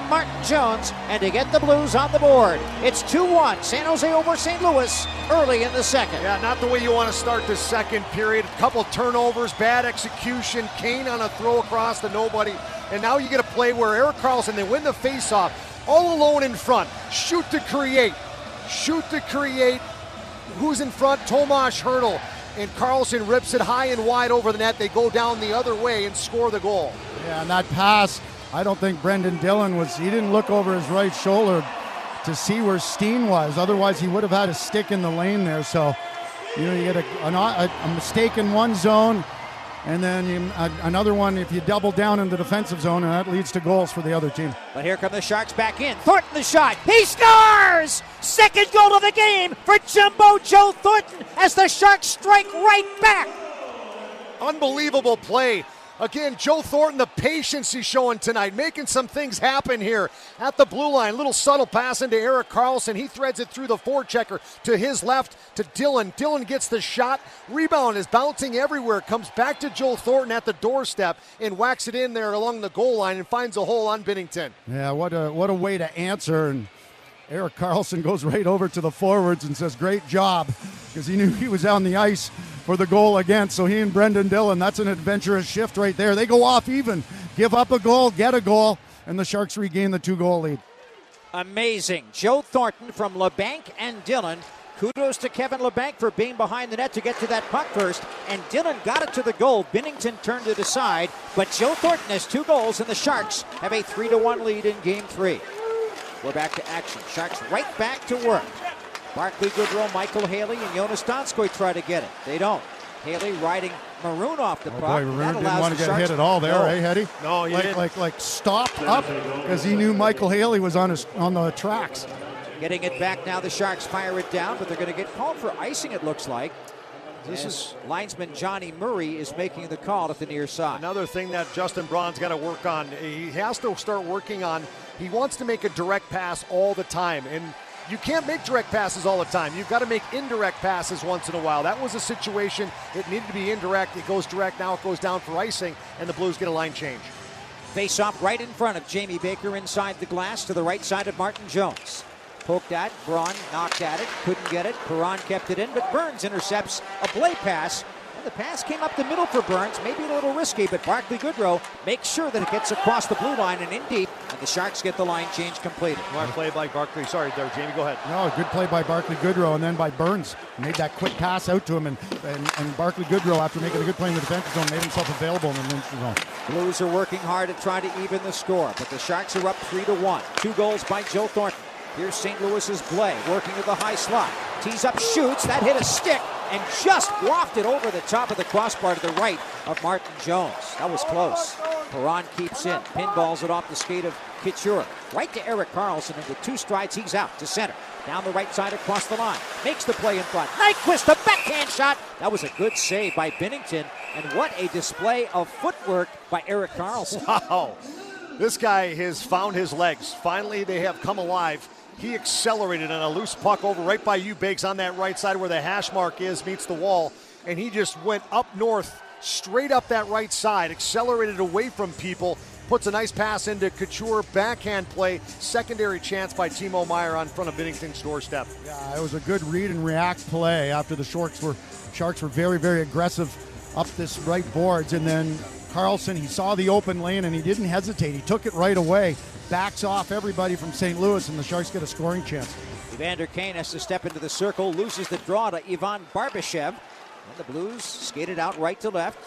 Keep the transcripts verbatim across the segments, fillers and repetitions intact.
Martin Jones and to get the Blues on the board. It's two one, San Jose over Saint Louis early in the second. Yeah, not the way you want to start the second period. A couple turnovers, bad execution, Kane on a throw across to nobody. And now you get a play where Erik Karlsson, they win the faceoff, all alone in front. Shoot to create. Shoot to create. Who's in front? Tomas Hertl. And Karlsson rips it high and wide over the net. They go down the other way and score the goal. Yeah, and that pass, I don't think Brendan Dillon was, he didn't look over his right shoulder to see where Steen was. Otherwise, he would have had a stick in the lane there. So, you know, you get a, a, a mistake in one zone, and then you, a, another one if you double down in the defensive zone, and that leads to goals for the other team. But here come the Sharks back in. Thornton the shot. He scores! Second goal of the game for Jumbo Joe Thornton as the Sharks strike right back. Unbelievable play. Again, Joe Thornton, the patience he's showing tonight, making some things happen here at the blue line. Little subtle pass into Erik Karlsson. He threads it through the forechecker to his left to Dillon. Dillon gets the shot. Rebound is bouncing everywhere. Comes back to Joe Thornton at the doorstep and whacks it in there along the goal line and finds a hole on Binnington. Yeah, what a what a way to answer. And Erik Karlsson goes right over to the forwards and says, great job, because he knew he was on the ice for the goal against. So he and Brendan Dillon, that's an adventurous shift right there. They go off even, give up a goal, get a goal, and the Sharks regain the two-goal lead. Amazing. Joe Thornton from LeBanc and Dillon. Kudos to Kevin LeBanc for being behind the net to get to that puck first, and Dillon got it to the goal. Binnington turned it aside, but Joe Thornton has two goals, and the Sharks have a three to one lead in Game three. We're back to action. Sharks right back to work. Barclay Goodrow, Michael Haley, and Jonas Donskoy try to get it. They don't. Haley riding Maroon off the oh puck. Boy, Maroon didn't want to get hit at all there, no. eh, Hetty? No, he like, didn't. Like, like stopped up because he knew Michael Haley was on his on the tracks. Getting it back now, the Sharks fire it down, but they're going to get called for icing, it looks like. This is linesman Johnny Murray is making the call at the near side. Another thing that Justin Braun's got to work on, he has to start working on, he wants to make a direct pass all the time. And you can't make direct passes all the time. You've got to make indirect passes once in a while. That was a situation. It needed to be indirect. It goes direct. Now it goes down for icing, and the Blues get a line change. Face off right in front of Jamie Baker inside the glass to the right side of Martin Jones. Poked at, Braun knocked at it, couldn't get it. Perron kept it in, but Burns intercepts a Blais pass. And the pass came up the middle for Burns, maybe a little risky, but Barclay Goodrow makes sure that it gets across the blue line and in deep, and the Sharks get the line change completed. Smart play by Barclay. Sorry there, Jamie, go ahead. No, good play by Barclay Goodrow, and then by Burns. Made that quick pass out to him, and, and, and Barclay Goodrow, after making a good play in the defensive zone, made himself available in the neutral zone. Blues are working hard to try to even the score, but the Sharks are up three to one. Two goals by Joe Thornton. Here's Saint Louis's Blais working to the high slot. Tees up, shoots. That hit a stick and just wafted over the top of the crossbar to the right of Martin Jones. That was close. Perron keeps in. Pinballs it off the skate of Couture. Right to Erik Karlsson, and with two strides, he's out to center. Down the right side across the line. Makes the play in front. Nyquist, the backhand shot. That was a good save by Binnington. And what a display of footwork by Erik Karlsson. Wow. This guy has found his legs. Finally, they have come alive. He accelerated on a loose puck over right by Eubanks on that right side where the hash mark is, meets the wall, and he just went up north, straight up that right side, accelerated away from people, puts a nice pass into Couture, backhand play, secondary chance by Timo Meier on front of Binnington's doorstep. Yeah, it was a good read and react play after the Sharks were, Sharks were very, very aggressive up this right boards, and then Karlsson, he saw the open lane and he didn't hesitate. He took it right away. Backs off everybody from Saint Louis, and the Sharks get a scoring chance. Evander Kane has to step into the circle, loses the draw to Ivan Barbashev. And the Blues skated out right to left.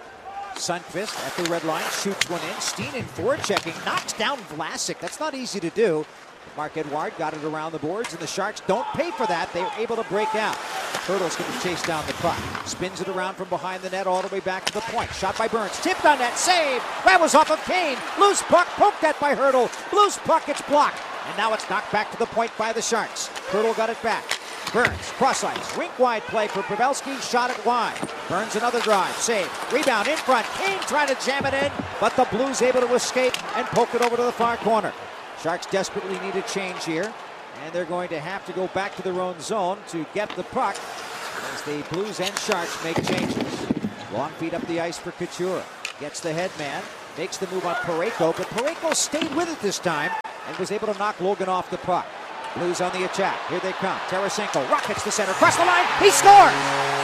Sundqvist at the red line, shoots one in. Steen in forward checking, knocks down Vlasic. That's not easy to do. Mark Edward got it around the boards, and the Sharks don't pay for that. They were able to break out. Hertl's going to chase down the puck. Spins it around from behind the net all the way back to the point. Shot by Burns. Tipped on that. Save. That was off of Kane. Loose puck. Poked at by Hertl. Loose puck. It's blocked. And now it's knocked back to the point by the Sharks. Hertl got it back. Burns. Cross ice. Rink wide play for Pavelski. Shot it wide. Burns another drive. Save. Rebound in front. Kane trying to jam it in. But the Blues able to escape and poke it over to the far corner. Sharks desperately need a change here, and they're going to have to go back to their own zone to get the puck as the Blues and Sharks make changes. Long feed up the ice for Couture. Gets the head man, makes the move on Parayko, but Parayko stayed with it this time and was able to knock Logan off the puck. Blues on the attack. Here they come. Tarasenko rockets the center. Across the line. He scores!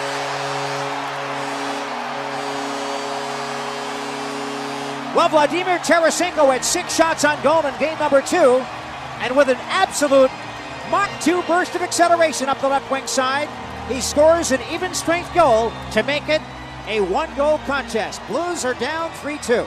Well, Vladimir Tarasenko had six shots on goal in game number two. And with an absolute Mach two burst of acceleration up the left wing side, he scores an even strength goal to make it a one-goal contest. Blues are down three two.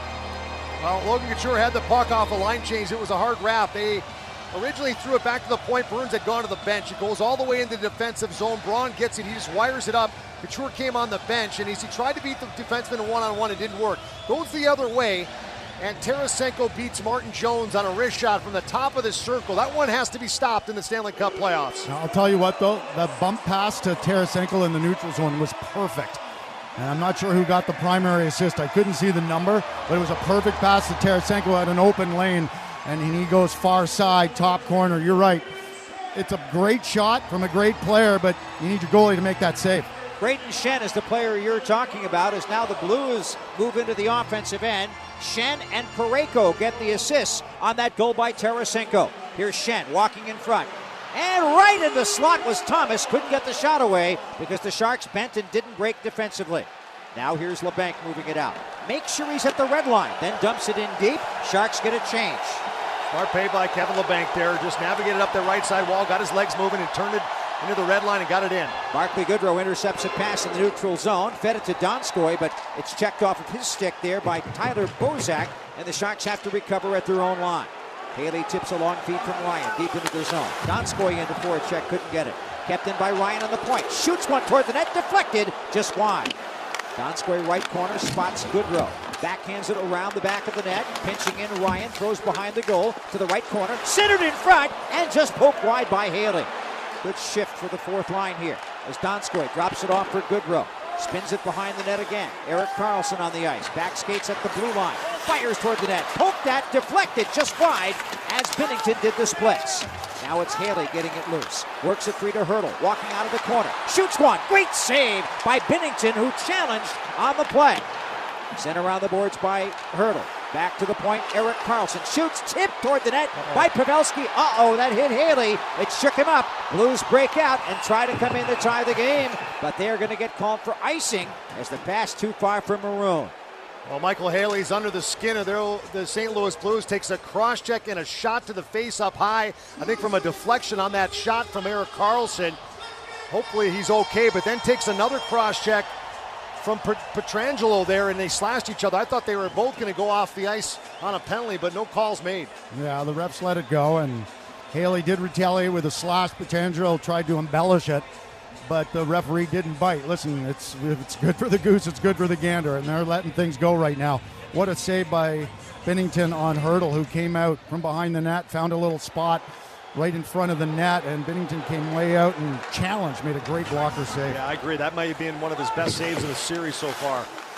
Well, Logan Couture had the puck off a line change. It was a hard wrap. They originally threw it back to the point. Burns had gone to the bench. It goes all the way into the defensive zone. Braun gets it. He just wires it up. Couture came on the bench, and as he tried to beat the defenseman in one-on-one, it didn't work. Goes the other way, and Tarasenko beats Martin Jones on a wrist shot from the top of the circle. That one has to be stopped in the Stanley Cup playoffs. Now, I'll tell you what, though, that bump pass to Tarasenko in the neutral zone was perfect. And I'm not sure who got the primary assist. I couldn't see the number, but it was a perfect pass to Tarasenko at an open lane, and he goes far side, top corner. You're right. It's a great shot from a great player, but you need your goalie to make that save. Brayden Schenn is the player you're talking about, as now the Blues move into the offensive end. Schenn and Parayko get the assists on that goal by Tarasenko. Here's Schenn walking in front. And right in the slot was Thomas. Couldn't get the shot away because the Sharks bent and didn't break defensively. Now here's LeBanc moving it out. Make sure he's at the red line, then dumps it in deep. Sharks get a change. Smart play by Kevin LeBanc there. Just navigated up the right side wall, got his legs moving, and turned it into the red line and got it in. Barclay Goodrow intercepts a pass in the neutral zone, fed it to Donskoy, but it's checked off of his stick there by Tyler Bozak, and the Sharks have to recover at their own line. Haley tips a long feed from Ryan deep into the zone. Donskoy into forecheck, couldn't get it. Kept in by Ryan on the point. Shoots one toward the net, deflected, just wide. Donskoy right corner, spots Goodrow. Backhands it around the back of the net. Pinching in Ryan, throws behind the goal to the right corner. Centered in front, and just poked wide by Haley. Good shift for the fourth line here as Donskoy drops it off for Goodrow. Spins it behind the net again. Erik Karlsson on the ice. Back skates at the blue line. Fires toward the net. Poked that, deflected just wide as Binnington did the splits. Now it's Haley getting it loose. Works it free to Hurdle. Walking out of the corner. Shoots one. Great save by Binnington, who challenged on the play. Sent around the boards by Hurdle. Back to the point, Erik Karlsson shoots, tipped toward the net by Pavelski. Uh-oh, that hit Haley. It shook him up. Blues break out and try to come in to tie the game, but they're going to get called for icing as the pass too far for Maroon. Well, Michael Haley's under the skin of their, the Saint Louis Blues, takes a cross-check and a shot to the face up high. I think from a deflection on that shot from Erik Karlsson. Hopefully he's okay, but then takes another cross-check from Pietrangelo there, and they slashed each other. I thought they were both going to go off the ice on a penalty, but no calls made. Yeah, the refs let it go, and Haley did retaliate with a slash. Pietrangelo tried to embellish it, but the referee didn't bite. Listen, it's if it's good for the goose, it's good for the gander, and they're letting things go right now. What a save by Binnington on Hurdle, who came out from behind the net, found a little spot right in front of the net, and Binnington came way out and challenged, made a great blocker save. Yeah, I agree. That might have been one of his best saves of the series so far.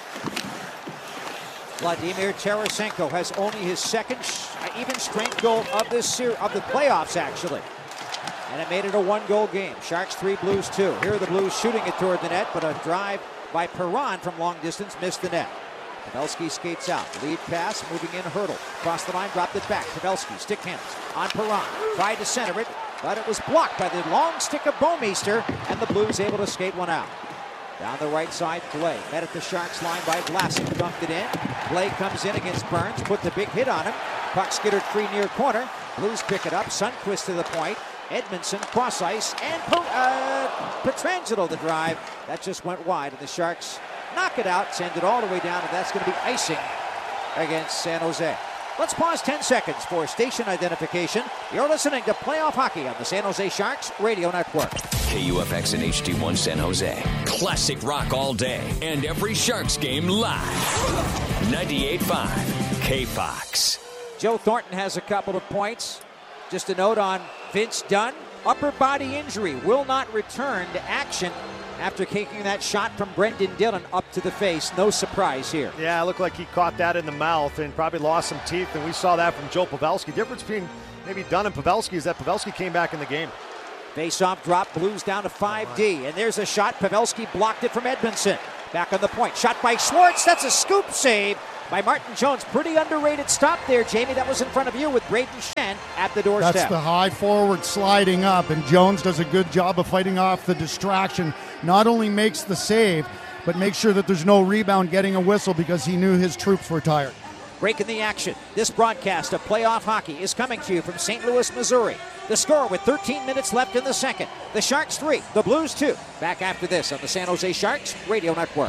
Vladimir Tarasenko has only his second sh- even strength goal of this ser- of the playoffs, actually. And it made it a one-goal game. Sharks three, Blues two. Here are the Blues shooting it toward the net, but a drive by Perron from long distance missed the net. Pavelski skates out. Lead pass, moving in Hurdle. Cross the line, dropped it back. Pavelski, stick handles on Perron. Tried to center it, but it was blocked by the long stick of Bouwmeester, and the Blues able to skate one out. Down the right side, Blais. Met at the Sharks line by Vlasic. Dumped it in. Blais comes in against Burns, put the big hit on him. Puck skittered free near corner. Blues pick it up. Sundqvist to the point. Edmondson cross ice, and uh, Pietrangelo the drive. That just went wide, and the Sharks knock it out, send it all the way down, and that's going to be icing against San Jose. Let's pause ten seconds for station identification. You're listening to Playoff Hockey on the San Jose Sharks Radio Network. K U F X and H D one San Jose. Classic rock all day and every Sharks game live. ninety-eight point five K-Fox. Joe Thornton has a couple of points. Just a note on Vince Dunn. Upper body injury, will not return to action after taking that shot from Brendan Dillon up to the face. No surprise here. Yeah, it looked like he caught that in the mouth and probably lost some teeth, and we saw that from Joe Pavelski. Difference between maybe Dunn and Pavelski is that Pavelski came back in the game. Face-off drop, Blues down to five D, and there's a shot. Pavelski blocked it from Edmondson. Back on the point, shot by Schwartz. That's a scoop save by Martin Jones. Pretty underrated stop there, Jamie. That was in front of you with Braden Shen at the doorstep. That's the high forward sliding up, and Jones does a good job of fighting off the distraction. Not only makes the save, but makes sure that there's no rebound getting a whistle because he knew his troops were tired. Breaking the action. This broadcast of playoff hockey is coming to you from Saint Louis, Missouri. The score with thirteen minutes left in the second. The Sharks three, the Blues two. Back after this on the San Jose Sharks Radio Network.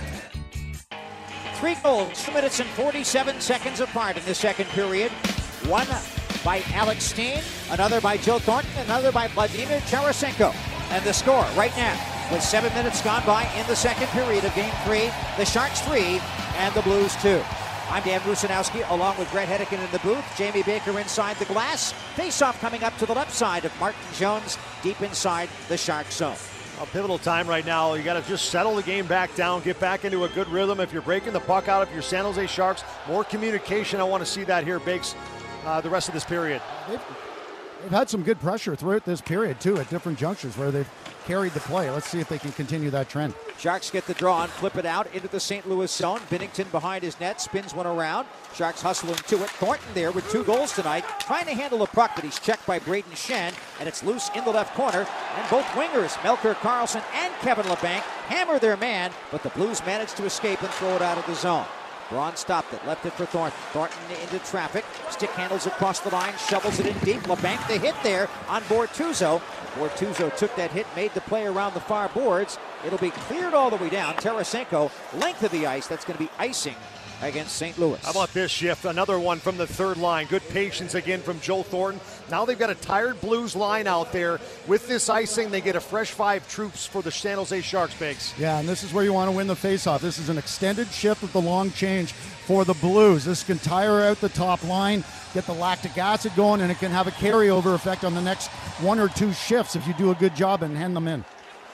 Three goals, two minutes and forty-seven seconds apart in the second period. One by Alex Steen, another by Joe Thornton, another by Vladimir Tarasenko. And the score right now, with seven minutes gone by in the second period of Game three, the Sharks three and the Blues two. I'm Dan Rusanowski, along with Brett Hedican in the booth. Jamie Baker inside the glass. Face-off coming up to the left side of Martin Jones, deep inside the Shark zone. A pivotal time right now. You got to just settle the game back down, get back into a good rhythm. If you're breaking the puck out of your San Jose Sharks, more communication. I want to see that here, Bakes, uh, the rest of this period. They've, they've had some good pressure throughout this period, too, at different junctures where they've carried the play. Let's see if they can continue that trend. Sharks get the draw and flip it out into the Saint Louis zone. Binnington behind his net, spins one around. Sharks hustling to it. Thornton there with two goals tonight, trying to handle a puck, but he's checked by Braden Shen, and it's loose in the left corner. And both wingers, Melker Karlsson and Kevin Labanc, hammer their man, but the Blues manage to escape and throw it out of the zone. Braun stopped it, left it for Thornton. Thornton into traffic, stick handles across the line, shovels it in deep. Labanc the hit there on Bortuzzo. Bortuzzo took that hit, made the play around the far boards. It'll be cleared all the way down. Tarasenko, length of the ice. That's going to be icing against Saint Louis. How about this shift? Another one from the third line. Good patience again from Joe Thornton. Now they've got a tired Blues line out there. With this icing, they get a fresh five troops for the San Jose Sharks, Bakes. Yeah, and this is where you want to win the faceoff. This is an extended shift with the long change for the Blues. This can tire out the top line, get the lactic acid going, and it can have a carryover effect on the next one or two shifts if you do a good job and hand them in.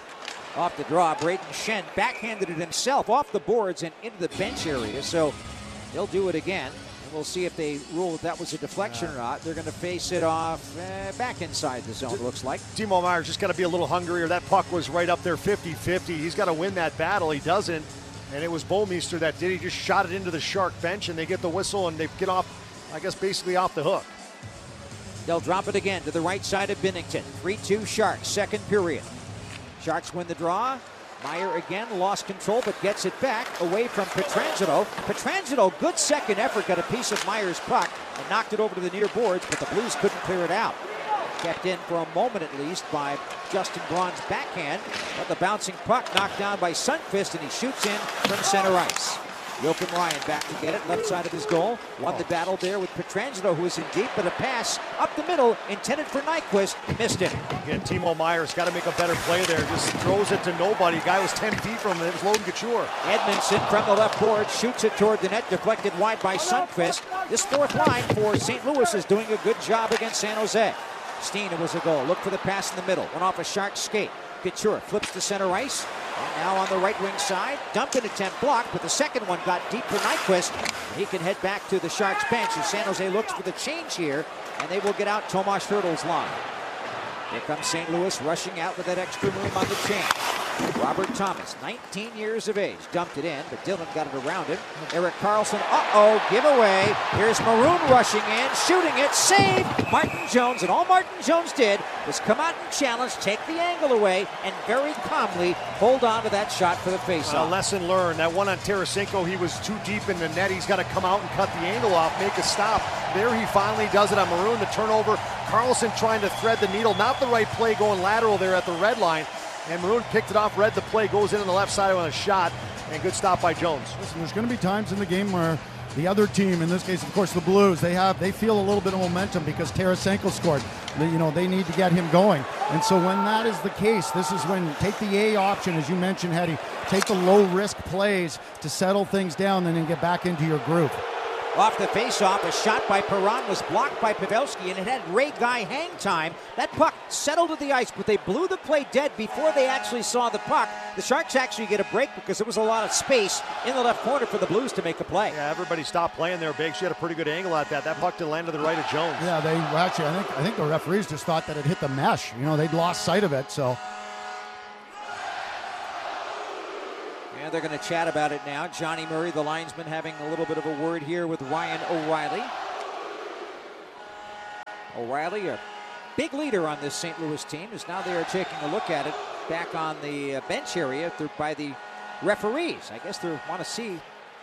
Off the draw, Braden Shen backhanded it himself off the boards and into the bench area, so they'll do it again. And we'll see if they rule that that was a deflection or not. They're going to face it off uh, back inside the zone, looks like. Timo Meier's just got to be a little hungrier. That puck was right up there fifty-fifty. He's got to win that battle. He doesn't. And it was Bouwmeester that did. He just shot it into the Shark bench, and they get the whistle, and they get off, I guess, basically off the hook. They'll drop it again to the right side of Binnington. three two Sharks, second period. Sharks win the draw. Meier again lost control, but gets it back away from Pietrangelo. Pietrangelo, good second effort, got a piece of Meier's puck and knocked it over to the near boards, but the Blues couldn't clear it out. Kept in for a moment at least by Justin Braun's backhand, but the bouncing puck knocked down by Sundqvist, and he shoots in from center ice. Joakim Ryan back to get it, left side of his goal. Won the battle there with Pietrangelo, who was in deep, but a pass up the middle intended for Nyquist, missed it. Again, Timo Meier's got to make a better play there. Just throws it to nobody. Guy was ten feet from him. It was Logan Couture. Edmondson from the left board shoots it toward the net, deflected wide by Sundqvist. This fourth line for Saint Louis is doing a good job against San Jose. Steen, it was a goal. Look for the pass in the middle. Went off a Shark skate. Couture flips to center ice. And now on the right wing side, dumped an attempt blocked, but the second one got deep for Nyquist. He can head back to the Sharks bench as San Jose looks for the change here, and they will get out Tomas Hertl's line. Here comes Saint Louis rushing out with that extra move on the change. Robert Thomas, nineteen years of age, dumped it in, but Dillon got it around him. Erik Karlsson, uh-oh, giveaway. Here's Maroon rushing in, shooting it, save Martin Jones, and all Martin Jones did was come out and challenge, take the angle away, and very calmly hold on to that shot for the faceoff. A lesson learned. That one on Tarasenko, he was too deep in the net. He's got to come out and cut the angle off, make a stop. There he finally does it on Maroon, the turnover. Karlsson trying to thread the needle, not the right play, going lateral there at the red line. And Maroon picked it off, read the play, goes in on the left side on a shot, and good stop by Jones. Listen, there's going to be times in the game where the other team, in this case, of course, the Blues, they have they feel a little bit of momentum because Tarasenko scored. They, you know, they need to get him going. And so when that is the case, this is when take the A option, as you mentioned, Hetty, take the low-risk plays to settle things down and then get back into your groove. Off the faceoff, a shot by Perron was blocked by Pavelski, and it had Ray Guy hang time. That puck settled to the ice, but they blew the play dead before they actually saw the puck. The Sharks actually get a break because there was a lot of space in the left corner for the Blues to make a play. Yeah, everybody stopped playing there, Biggs. She had a pretty good angle at that. That puck did land to the right of Jones. Yeah, they well, actually, I think I think the referees just thought that it hit the mesh. You know, they'd lost sight of it, so. And they're going to chat about it now. Johnny Murray, the linesman, having a little bit of a word here with Ryan O'Reilly. O'Reilly, a big leader on this Saint Louis team, as now they are taking a look at it back on the bench area by the referees. I guess they want to see.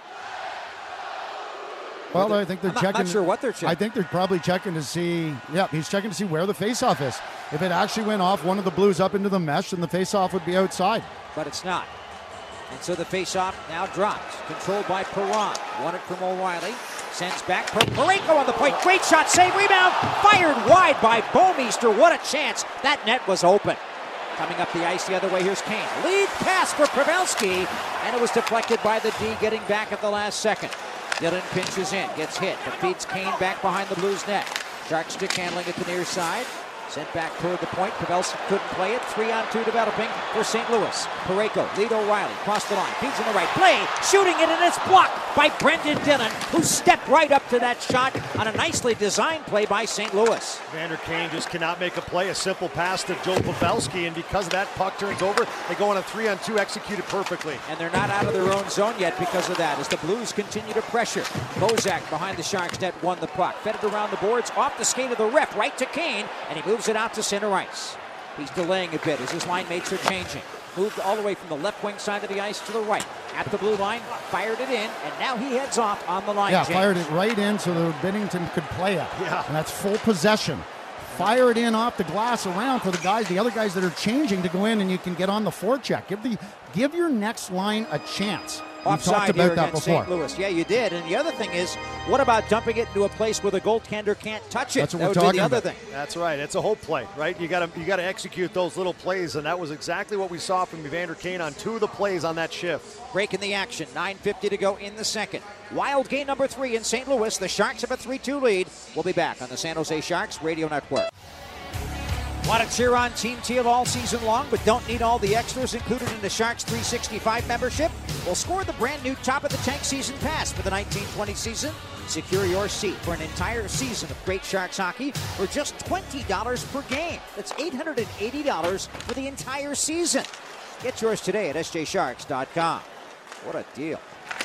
Well, I think they're I'm not, checking. Not sure what they're checking. I think they're probably checking to see. Yeah, he's checking to see where the faceoff is. If it actually went off one of the Blues up into the mesh, then the faceoff would be outside. But it's not. And so the faceoff now drops. Controlled by Perron. Won it from O'Reilly. Sends back. Parayko on the point. Great shot. Save. Rebound. Fired wide by Bouwmeester. What a chance. That net was open. Coming up the ice the other way. Here's Kane. Lead pass for Pavelski. And it was deflected by the D, getting back at the last second. Dillon pinches in. Gets hit. But feeds Kane back behind the Blues net. Shark stick handling at the near side. Sent back toward the point. Pavelski couldn't play it. Three on two developing for Saint Louis. Parayko, lead O'Reilly, cross the line, feeds in the right. Play, shooting it, and it's blocked by Brendan Dillon, who stepped right up to that shot on a nicely designed play by Saint Louis. Vander Kane just cannot make a play. A simple pass to Joe Pavelski, and because of that, puck turns over. They go on a three on two, executed perfectly. And they're not out of their own zone yet because of that, as the Blues continue to pressure. Bozak behind the Sharks net won the puck. Fed it around the boards, off the skate of the ref, right to Kane, and he moves it out to center ice. He's delaying a bit as his line mates are changing. Moved all the way from the left wing side of the ice to the right. At the blue line, fired it in, and now he heads off on the line. Yeah, James. fired it right in so that Binnington could play it. Yeah. And that's full possession. Fire it in off the glass around for the guys, the other guys that are changing to go in, and you can get on the forecheck. Give the give your next line a chance. We Offside talked about here that against before. Saint Louis. Yeah, you did. And the other thing is, what about dumping it into a place where the goaltender can't touch it? That's what that we're would talking be the other about. thing. That's right. It's a hope play, right? You got to you got to execute those little plays, and that was exactly what we saw from Evander Kane on two of the plays on that shift. Breaking the action. nine fifty to go in the second. Wild game number three in Saint Louis. The Sharks have a three two lead. We'll be back on the San Jose Sharks Radio Network. Want to cheer on Team Teal all season long, but don't need all the extras included in the Sharks three sixty-five membership? Well, score the brand new Top of the Tank Season Pass for the nineteen twenty season. Secure your seat for an entire season of great Sharks hockey for just twenty dollars per game. That's eight hundred eighty dollars for the entire season. Get yours today at S J Sharks dot com. What a deal.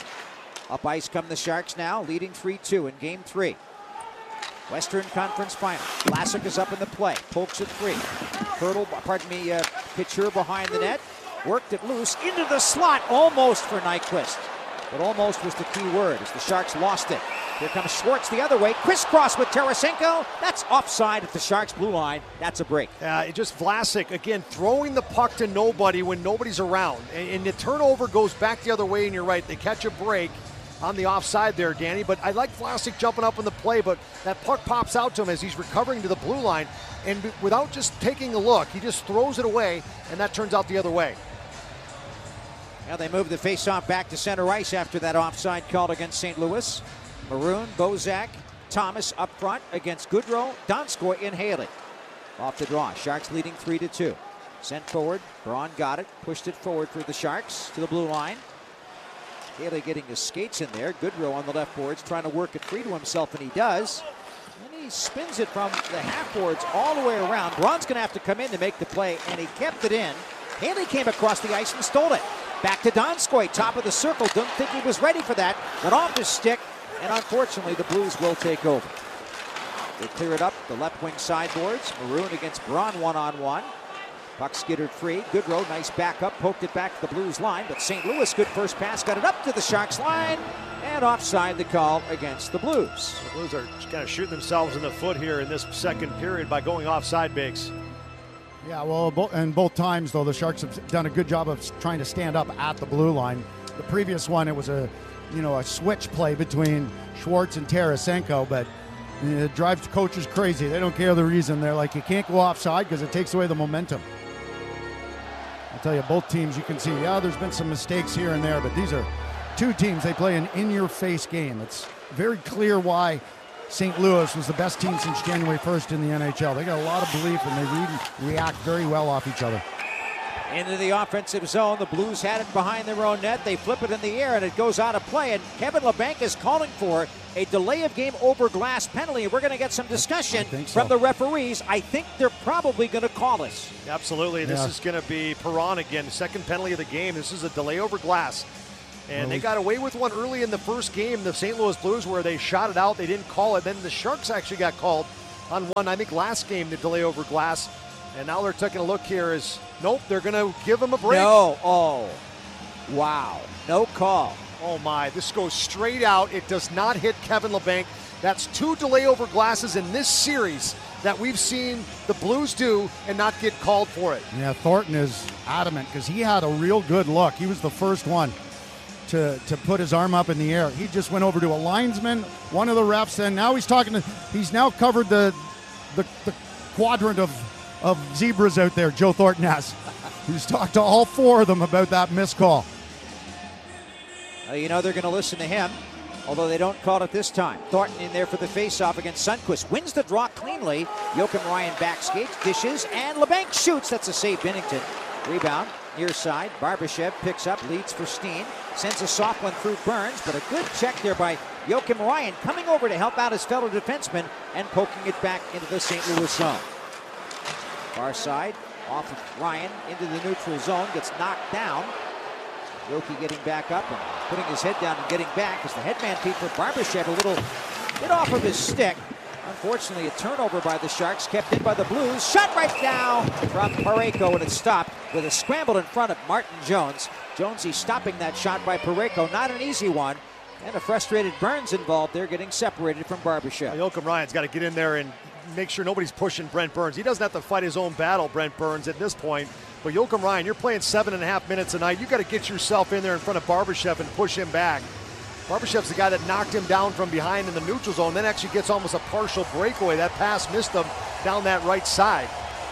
Up ice come the Sharks now, leading three two in Game three. Western Conference Final. Vlasic is up in the play. Pokes it free. Hurdle, pardon me, uh, Couture behind the net. Worked it loose into the slot, almost for Nyquist. But almost was the key word as the Sharks lost it. Here comes Schwartz the other way. Crisscross with Tarasenko. That's offside at the Sharks blue line. That's a break. Uh, it just Vlasic, again, throwing the puck to nobody when nobody's around. And, and the turnover goes back the other way, and you're right. They catch a break on the offside there, Danny. But I like Vlasic jumping up in the play, but that puck pops out to him as he's recovering to the blue line. And b- without just taking a look, he just throws it away, and that turns out the other way. Now they move the faceoff back to center ice after that offside called against Saint Louis. Maroon, Bozak, Thomas up front against Goodrow, Donskoy, and Haley. Off the draw. Sharks leading three to two. Sent forward. Braun got it. Pushed it forward for the Sharks to the blue line. Haley getting his skates in there. Goodrow on the left boards trying to work it free to himself, and he does. And he spins it from the half boards all the way around. Braun's going to have to come in to make the play, and he kept it in. Haley came across the ice and stole it. Back to Donskoy, top of the circle. Didn't think he was ready for that. Went off his stick, and unfortunately the Blues will take over. They clear it up the left wing sideboards. Maroon against Braun one-on-one. Puck skittered free. Goodrow, nice backup, poked it back to the Blues line, but Saint Louis, good first pass, got it up to the Sharks line, and offside the call against the Blues. The Blues are kind of shooting themselves in the foot here in this second period by going offside, Biggs. Yeah, well, bo- and both times, though, the Sharks have done a good job of trying to stand up at the blue line. The previous one, it was a, you know, a switch play between Schwartz and Tarasenko, but it drives coaches crazy. They don't care the reason. They're like, you can't go offside because it takes away the momentum. I'll tell you, both teams, you can see, yeah, there's been some mistakes here and there, but these are two teams. They play an in-your-face game. It's very clear why Saint Louis was the best team since January first in the N H L. They got a lot of belief, and they read and react very well off each other. Into the offensive zone. The Blues had it behind their own net. They flip it in the air, and it goes out of play. And Kevin Labanc is calling for a delay of game over glass penalty. We're going to get some discussion so. from the referees. I think they're probably going to call us. Absolutely. This Yeah. is going to be Perron again, the second penalty of the game. This is a delay over glass. And Well, they got away with one early in the first game, the Saint Louis Blues, where they shot it out. They didn't call it. Then the Sharks actually got called on one, I think, last game, the delay over glass. And now they're taking a look here as, nope, they're going to give them a break. No. Oh. Wow. No call. Oh, my. This goes straight out. It does not hit Kevin Labanc. That's two delay over glasses in this series that we've seen the Blues do and not get called for it. Yeah, Thornton is adamant because he had a real good look. He was the first one to, to put his arm up in the air. He just went over to a linesman, one of the refs, and now he's talking to, he's now covered the the, the quadrant of, of zebras out there, Joe Thornton has. He's talked to all four of them about that missed call. Uh, you know they're going to listen to him, although they don't call it this time. Thornton in there for the faceoff against Sundqvist. Wins the draw cleanly. Joakim Ryan backskates, dishes, and Labanc shoots. That's a save, Binnington. Rebound, near side. Barbashev picks up, leads for Steen. Sends a soft one through Burns, but a good check there by Joakim Ryan, coming over to help out his fellow defenseman and poking it back into the Saint Louis zone. Far side, off of Ryan into the neutral zone, gets knocked down. Yoki getting back up and putting his head down and getting back as the headman feed for Barbashev a little bit off of his stick. Unfortunately, a turnover by the Sharks, kept in by the Blues. Shot right now from Parayko, and it stopped with a scramble in front of Martin Jones. Jonesy stopping that shot by Parayko, not an easy one. And a frustrated Burns involved there, getting separated from Barbashev. Joakim Ryan's got to get in there and make sure nobody's pushing Brent Burns. He doesn't have to fight his own battle, Brent Burns, at this point. But Joakim Ryan, you're playing seven and a half minutes a night. You got to get yourself in there in front of Barbashev and push him back. Barbashev's the guy that knocked him down from behind in the neutral zone, then actually gets almost a partial breakaway. That pass missed him down that right side.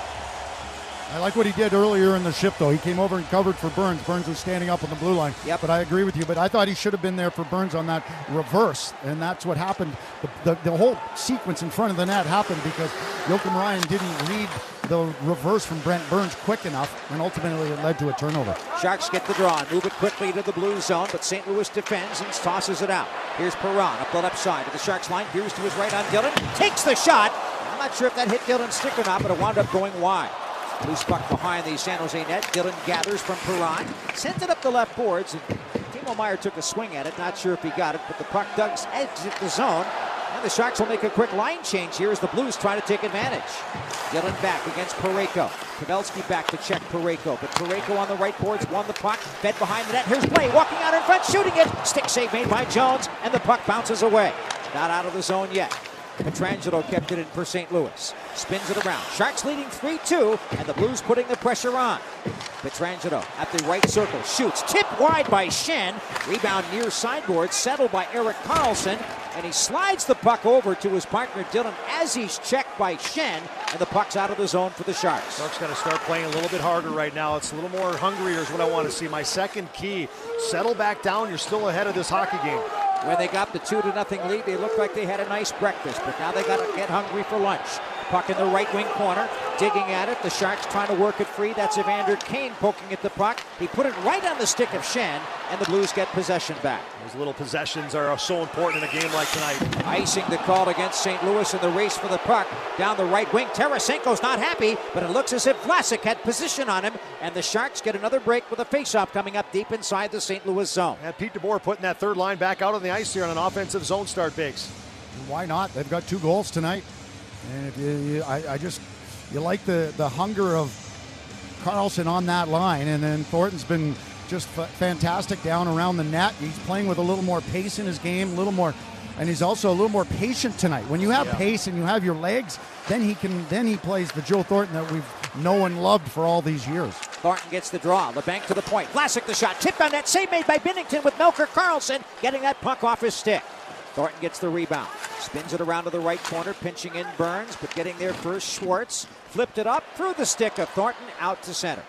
I like what he did earlier in the shift, though. He came over and covered for Burns. Burns was standing up on the blue line. Yep. But I agree with you. But I thought he should have been there for Burns on that reverse, and that's what happened. The, the, the whole sequence in front of the net happened because Joakim Ryan didn't read the reverse from Brent Burns quick enough, and ultimately it led to a turnover. Sharks get the draw and move it quickly to the blue zone, but Saint Louis defends and tosses it out. Here's Perron up the left side of the Sharks line. Here's to his right on Dillon. Takes the shot. I'm not sure if that hit Dillon's stick or not, but it wound up going wide. Loose puck behind the San Jose net. Dillon gathers from Perron. Sent it up the left boards. And Timo Meier took a swing at it. Not sure if he got it, but the puck does exit the zone. And the Sharks will make a quick line change here as the Blues try to take advantage. Dillon back against Parayko. Pavelski back to check Parayko. But Parayko on the right boards won the puck. Fed behind the net. Here's Blais walking out in front, shooting it. Stick save made by Jones. And the puck bounces away. Not out of the zone yet. Pietrangelo kept it in for Saint Louis. Spins it around. Sharks leading three two, and the Blues putting the pressure on. Pietrangelo at the right circle. Shoots. Tipped wide by Schenn. Rebound near sideboard. Settled by Erik Karlsson. And he slides the puck over to his partner Dillon as he's checked by Schenn. And the puck's out of the zone for the Sharks. Sharks got to start playing a little bit harder right now. It's a little more hungrier is what I want to see. My second key, settle back down. You're still ahead of this hockey game. When they got the two to nothing lead, they looked like they had a nice breakfast, but now they got to get hungry for lunch. Puck in the right wing corner, digging at it. The Sharks trying to work it free. That's Evander Kane poking at the puck. He put it right on the stick of Schenn, and the Blues get possession back. Those little possessions are so important in a game like tonight. Icing the call against Saint Louis in the race for the puck. Down the right wing, Tarasenko's not happy, but it looks as if Vlasic had position on him, and the Sharks get another break with a faceoff coming up deep inside the Saint Louis zone. And Pete DeBoer putting that third line back out on the ice here on an offensive zone start, Biggs. Why not? They've got two goals tonight. And if you, you I, I just, you like the, the hunger of Karlsson on that line. And then Thornton's been just f- fantastic down around the net. He's playing with a little more pace in his game, a little more, and he's also a little more patient tonight. When you have yeah. pace and you have your legs, then he can, then he plays the Joe Thornton that we've known and loved for all these years. Thornton gets the draw. Labanc to the point. Vlasic the shot. Tipped on net. Save made by Binnington with Melker Karlsson getting that puck off his stick. Thornton gets the rebound. Spins it around to the right corner, pinching in Burns, but getting there first Schwartz. Flipped it up through the stick of Thornton out to center.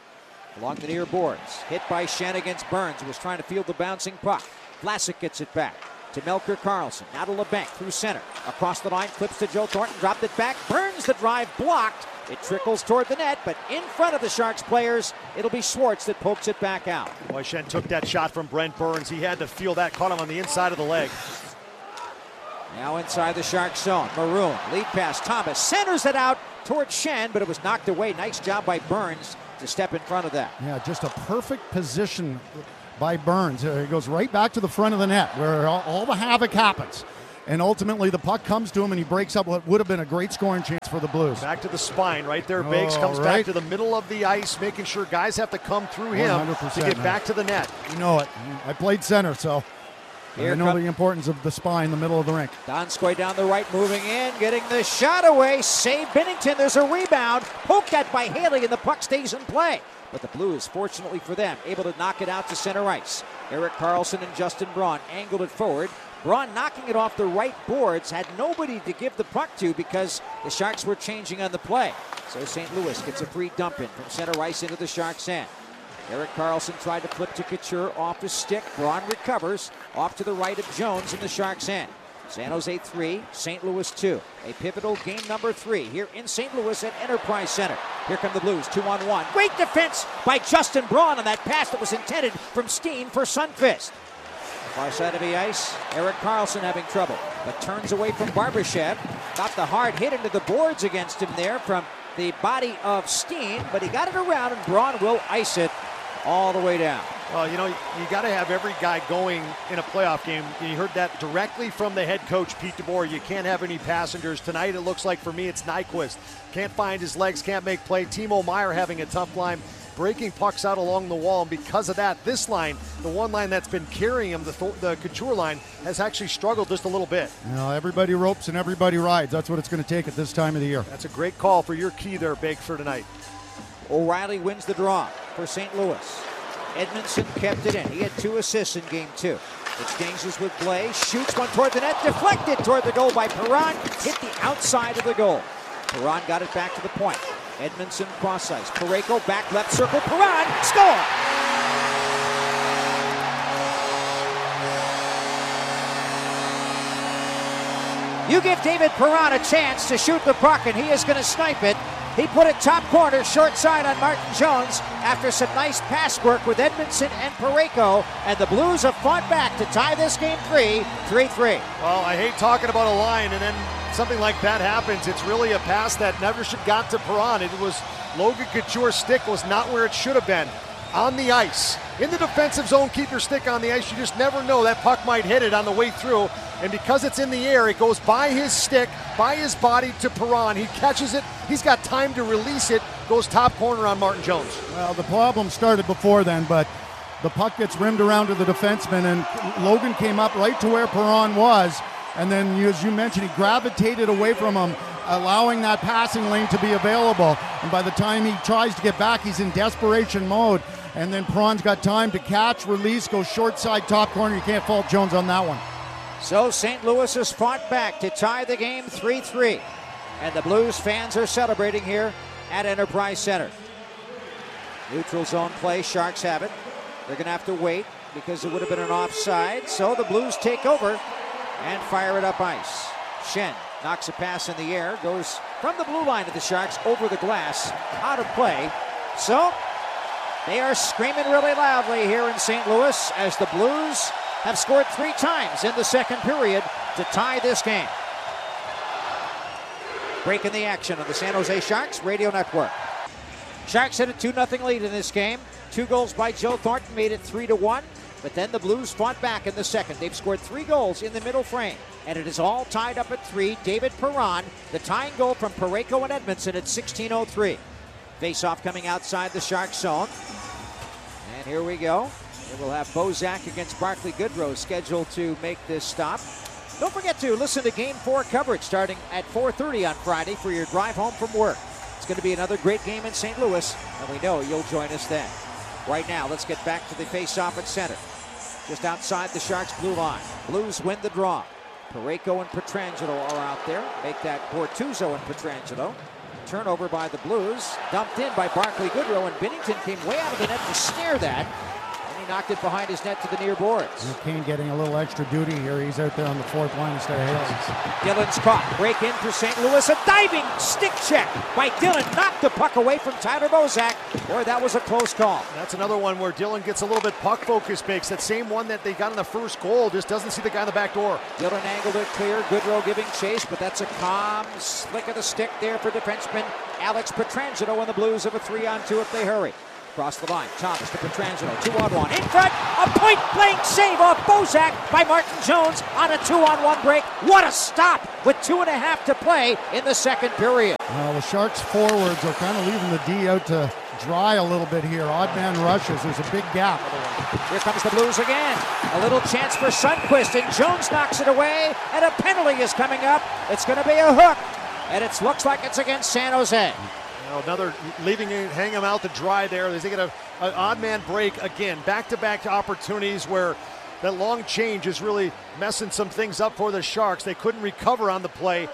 Along the near boards. Hit by Schenn against Burns, who was trying to field the bouncing puck. Vlasic gets it back to Melker Karlsson. Now to Labanc through center. Across the line, flips to Joe Thornton, dropped it back. Burns the drive blocked, It trickles toward the net, but in front of the Sharks players, it'll be Schwartz that pokes it back out. Boy, Schenn took that shot from Brent Burns. He had to feel that, caught him on the inside of the leg. Now inside the Sharks zone, Maroon, lead pass, Thomas centers it out towards Schenn, but it was knocked away. Nice job by Burns to step in front of that. Yeah, just a perfect position by Burns. Uh, he goes right back to the front of the net where all, all the havoc happens. And ultimately, the puck comes to him, and he breaks up what would have been a great scoring chance for the Blues. Back to the spine right there. Biggs oh, comes right. back to the middle of the ice, making sure guys have to come through him to get man. back to the net. You know it. I played center, so Here I know come- the importance of the spine in the middle of the rink. Donskoy down the right, moving in, getting the shot away. Save Binnington. There's a rebound. Poked at by Haley, and the puck stays in play. But the Blues, fortunately for them, able to knock it out to center ice. Erik Karlsson and Justin Braun angled it forward. Braun knocking it off the right boards, had nobody to give the puck to because the Sharks were changing on the play. So Saint Louis gets a free dump in from center ice into the Sharks' end. Erik Karlsson tried to flip to Couture off his stick. Braun recovers off to the right of Jones in the Sharks' end. San Jose three, Saint Louis two. A pivotal game number three here in Saint Louis at Enterprise Center. Here come the Blues, two on one. Great defense by Justin Braun on that pass that was intended from Steen for Sundqvist. Far side of the ice, Erik Karlsson having trouble, but turns away from Barbashev. Got the hard hit into the boards against him there from the body of Steen, but he got it around, and Braun will ice it all the way down. Well, you know, you got to have every guy going in a playoff game. You heard that directly from the head coach, Pete DeBoer. You can't have any passengers. Tonight, it looks like for me, it's Nyquist. Can't find his legs, can't make play. Timo Meier having a tough line, breaking pucks out along the wall. And because of that, this line, the one line that's been carrying him, the, the Couture line, has actually struggled just a little bit. You know, everybody ropes and everybody rides. That's what it's going to take at this time of the year. That's a great call for your key there, Bake, for tonight. O'Reilly wins the draw for Saint Louis. Edmondson kept it in. He had two assists in game two. Exchanges with Blais, shoots one toward the net, deflected toward the goal by Perron, hit the outside of the goal. Perron got it back to the point. Edmondson cross ice. Parayko back left circle. Perron, score! You give David Perron a chance to shoot the puck, and he is going to snipe it. He put it top corner, short side on Martin Jones after some nice pass work with Edmondson and Parayko, and the Blues have fought back to tie this game three, three three. Well, I hate talking about a line, and then something like that happens. It's really a pass that never should got to Perron. It was Logan Couture's stick was not where it should have been. On the ice. In the defensive zone, keep your stick on the ice. You just never know. That puck might hit it on the way through. And because it's in the air, it goes by his stick, by his body to Perron. He catches it. He's got time to release it. Goes top corner on Martin Jones. Well, the problem started before then, but the puck gets rimmed around to the defenseman, and Logan came up right to where Perron was. And then, as you mentioned, he gravitated away from him, allowing that passing lane to be available. And by the time he tries to get back, he's in desperation mode. And then Perron's got time to catch, release, go short side, top corner. You can't fault Jones on that one. So Saint Louis has fought back to tie the game three three. And the Blues fans are celebrating here at Enterprise Center. Neutral zone play, Sharks have it. They're going to have to wait because it would have been an offside. So the Blues take over and fire it up ice. Schenn knocks a pass in the air, goes from the blue line of the Sharks over the glass, out of play. So they are screaming really loudly here in Saint Louis as the Blues have scored three times in the second period to tie this game. Breaking the action on the San Jose Sharks Radio Network. Sharks had a two nothing lead in this game. Two goals by Joe Thornton made it three to one. But then the Blues fought back in the second. They've scored three goals in the middle frame. And it is all tied up at three. David Perron, the tying goal from Parayko and Edmondson at sixteen oh three. Face-off coming outside the Sharks zone. And here we go. And we'll have Bozak against Barclay Goodrow scheduled to make this stop. Don't forget to listen to Game four coverage starting at four thirty on Friday for your drive home from work. It's going to be another great game in Saint Louis, and we know you'll join us then. Right now, let's get back to the face-off at center. Just outside the Sharks' blue line. Blues win the draw. Parayko and Pietrangelo are out there. Make that Bortuzzo and Pietrangelo. Turnover by the Blues. Dumped in by Barclay Goodrow, and Binnington came way out of the net to snare that. And he knocked it behind his net to the near boards. Kane getting a little extra duty here. He's out there on the fourth line instead of Hales. Dillon's caught. Break in for Saint Louis. A diving stick check by Dillon. Knocked the puck away from Tyler Bozak. Boy, that was a close call. That's another one where Dillon gets a little bit puck focus makes. That same one that they got in the first goal, just doesn't see the guy in the back door. Dillon angled it clear. Goodrow giving chase, but that's a calm slick of the stick there for defenseman Alex Pietrangelo, and the Blues have a three on two if they hurry. Across the line, Thomas to Pietrangelo, two on one. In front, a point-blank save off Bozak by Martin Jones on a two-on-one break. What a stop with two and a half to play in the second period. Well, the Sharks forwards are kind of leaving the D out to dry a little bit here. Odd man rushes. There's a big gap. Here comes the Blues again. A little chance for Sundqvist, and Jones knocks it away, and a penalty is coming up. It's going to be a hook, and it looks like it's against San Jose. Now another leaving it, hang him out to dry there. They get a, an odd man break again. Back-to-back opportunities where that long change is really messing some things up for the Sharks. They couldn't recover on the play.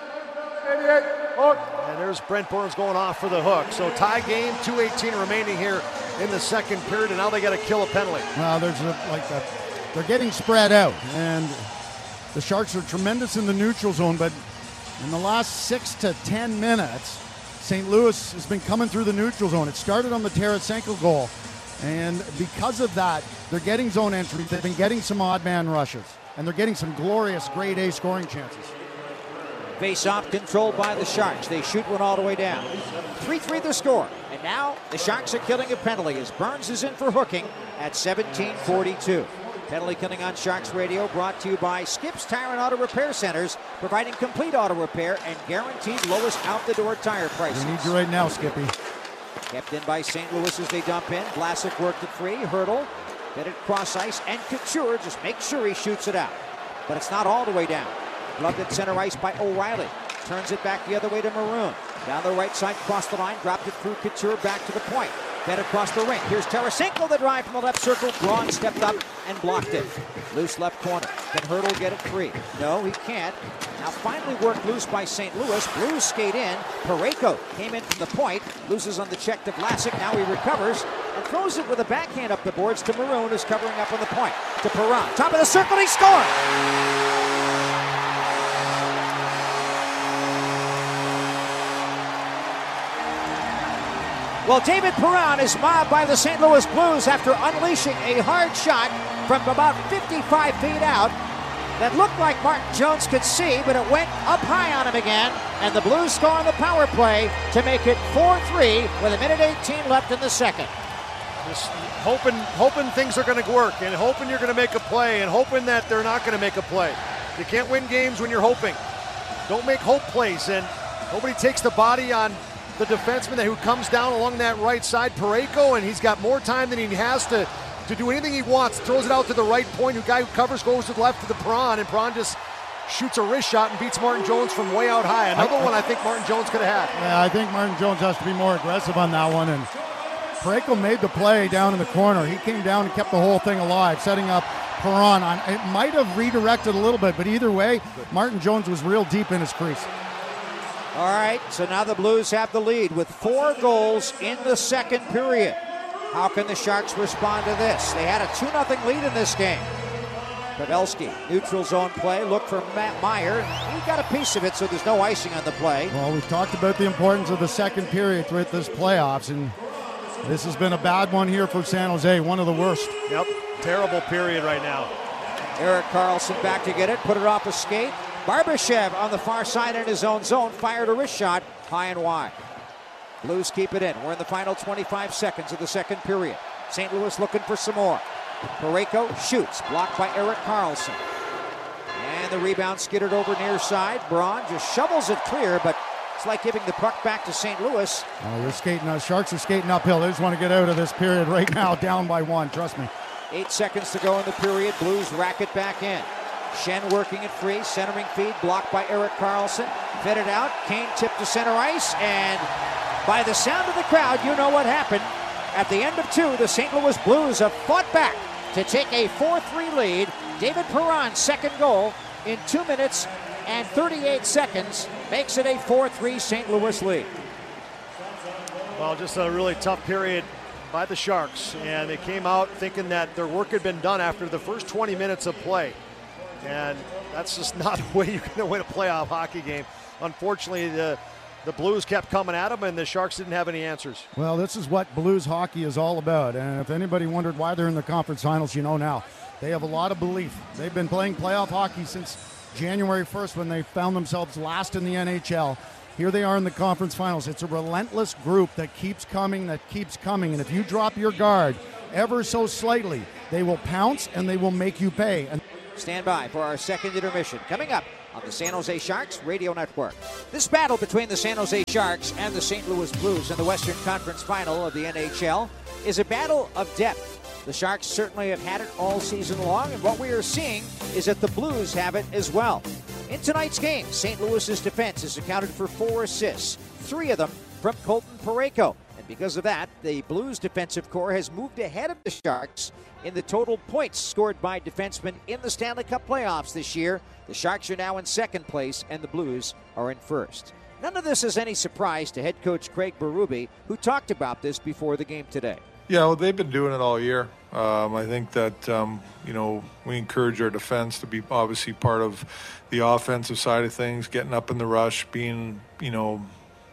And there's Brent Burns going off for the hook. So tie game, two eighteen remaining here in the second period, and now they got to kill a penalty. Well, there's a, like a, they're getting spread out, and the Sharks are tremendous in the neutral zone, but in the last six to ten minutes, Saint Louis has been coming through the neutral zone. It started on the Tarasenko goal, and because of that, they're getting zone entry. They've been getting some odd man rushes, and they're getting some glorious grade A scoring chances. Face-off controlled by the Sharks. They shoot one all the way down. three three the score. And now the Sharks are killing a penalty as Burns is in for hooking at seventeen forty-two. Penalty killing on Sharks Radio brought to you by Skips Tire and Auto Repair Centers, providing complete auto repair and guaranteed lowest out-the-door tire prices. We need you right now, Skippy. Kept in by Saint Louis as they dump in. Vlasic worked it free. Hurdle. Get it cross ice. And Couture just make sure he shoots it out. But it's not all the way down. Gloved at center ice by O'Reilly. Turns it back the other way to Maroon. Down the right side, crossed the line, dropped it through Couture back to the point. Then across the rink. Here's Tarasenko, the drive from the left circle. Braun stepped up and blocked it. Loose left corner. Can Hurdle get it free? No, he can't. Now finally worked loose by Saint Louis. Blues skate in. Parayko came in from the point. Loses on the check to Vlasic. Now he recovers and throws it with a backhand up the boards to Maroon, who's covering up on the point. To Perron. Top of the circle, he scores! Well, David Perron is mobbed by the Saint Louis Blues after unleashing a hard shot from about fifty-five feet out that looked like Martin Jones could see, but it went up high on him again, and the Blues score on the power play to make it four three with a minute eighteen left in the second. Just hoping, hoping things are going to work, and hoping you're going to make a play, and hoping that they're not going to make a play. You can't win games when you're hoping. Don't make hope plays, and nobody takes the body on the defenseman who comes down along that right side, Parayko, and he's got more time than he has to, to do anything he wants. Throws it out to the right point. The guy who covers goes to the left to the Perron, and Perron just shoots a wrist shot and beats Martin Jones from way out high. Another I, one I think Martin Jones could have had. Yeah, I think Martin Jones has to be more aggressive on that one, and Parayko made the play down in the corner. He came down and kept the whole thing alive, setting up Perron on. It might have redirected a little bit, but either way, Martin Jones was real deep in his crease. All right, so now the Blues have the lead with four goals in the second period. How can the Sharks respond to this? They had a two nothing lead in this game. Pavelski, neutral zone play, look for Matt Meyer. He got a piece of it, so there's no icing on the play. Well, we've talked about the importance of the second period throughout this playoffs, and this has been a bad one here for San Jose, one of the worst. Yep, terrible period right now. Erik Karlsson back to get it, put it off a skate. Barbashev on the far side in his own zone, fired a wrist shot high and wide. Blues keep it in. We're in the final twenty-five seconds of the second period. Saint Louis looking for some more. Parayko shoots, blocked by Erik Karlsson. And the rebound skittered over near side. Braun just shovels it clear, but it's like giving the puck back to Saint Louis. Oh, you're skating, uh, Sharks are skating uphill. They just want to get out of this period right now, down by one, trust me. Eight seconds to go in the period. Blues rack it back in. Schenn working it free, centering feed, blocked by Erik Karlsson. Fed it out, Kane tipped to center ice, and by the sound of the crowd, you know what happened. At the end of two, the Saint Louis Blues have fought back to take a four three lead. David Perron's second goal in two minutes and thirty-eight seconds makes it a four three Saint Louis lead. Well, just a really tough period by the Sharks, and they came out thinking that their work had been done after the first twenty minutes of play. And that's just not the way you're going to win a playoff hockey game. Unfortunately, the the Blues kept coming at them, and the Sharks didn't have any answers. Well, this is what Blues hockey is all about. And if anybody wondered why they're in the conference finals, you know now. They have a lot of belief. They've been playing playoff hockey since January first when they found themselves last in the N H L. Here they are in the conference finals. It's a relentless group that keeps coming, that keeps coming. And if you drop your guard ever so slightly, they will pounce and they will make you pay. And Stand by for our second intermission. Coming up on the San Jose Sharks Radio Network. This battle between the San Jose Sharks and the Saint Louis Blues in the Western Conference Final of the N H L is a battle of depth. The Sharks certainly have had it all season long, and what we are seeing is that the Blues have it as well. In tonight's game, Saint Louis's defense has accounted for four assists, three of them from Colton Parayko. And because of that, the Blues defensive core has moved ahead of the Sharks in the total points scored by defensemen in the Stanley Cup playoffs this year. The Sharks are now in second place, and the Blues are in first. None of this is any surprise to head coach Craig Berube, who talked about this before the game today. Yeah, well, they've been doing it all year. Um, I think that, um, you know, we encourage our defense to be obviously part of the offensive side of things, getting up in the rush, being, you know,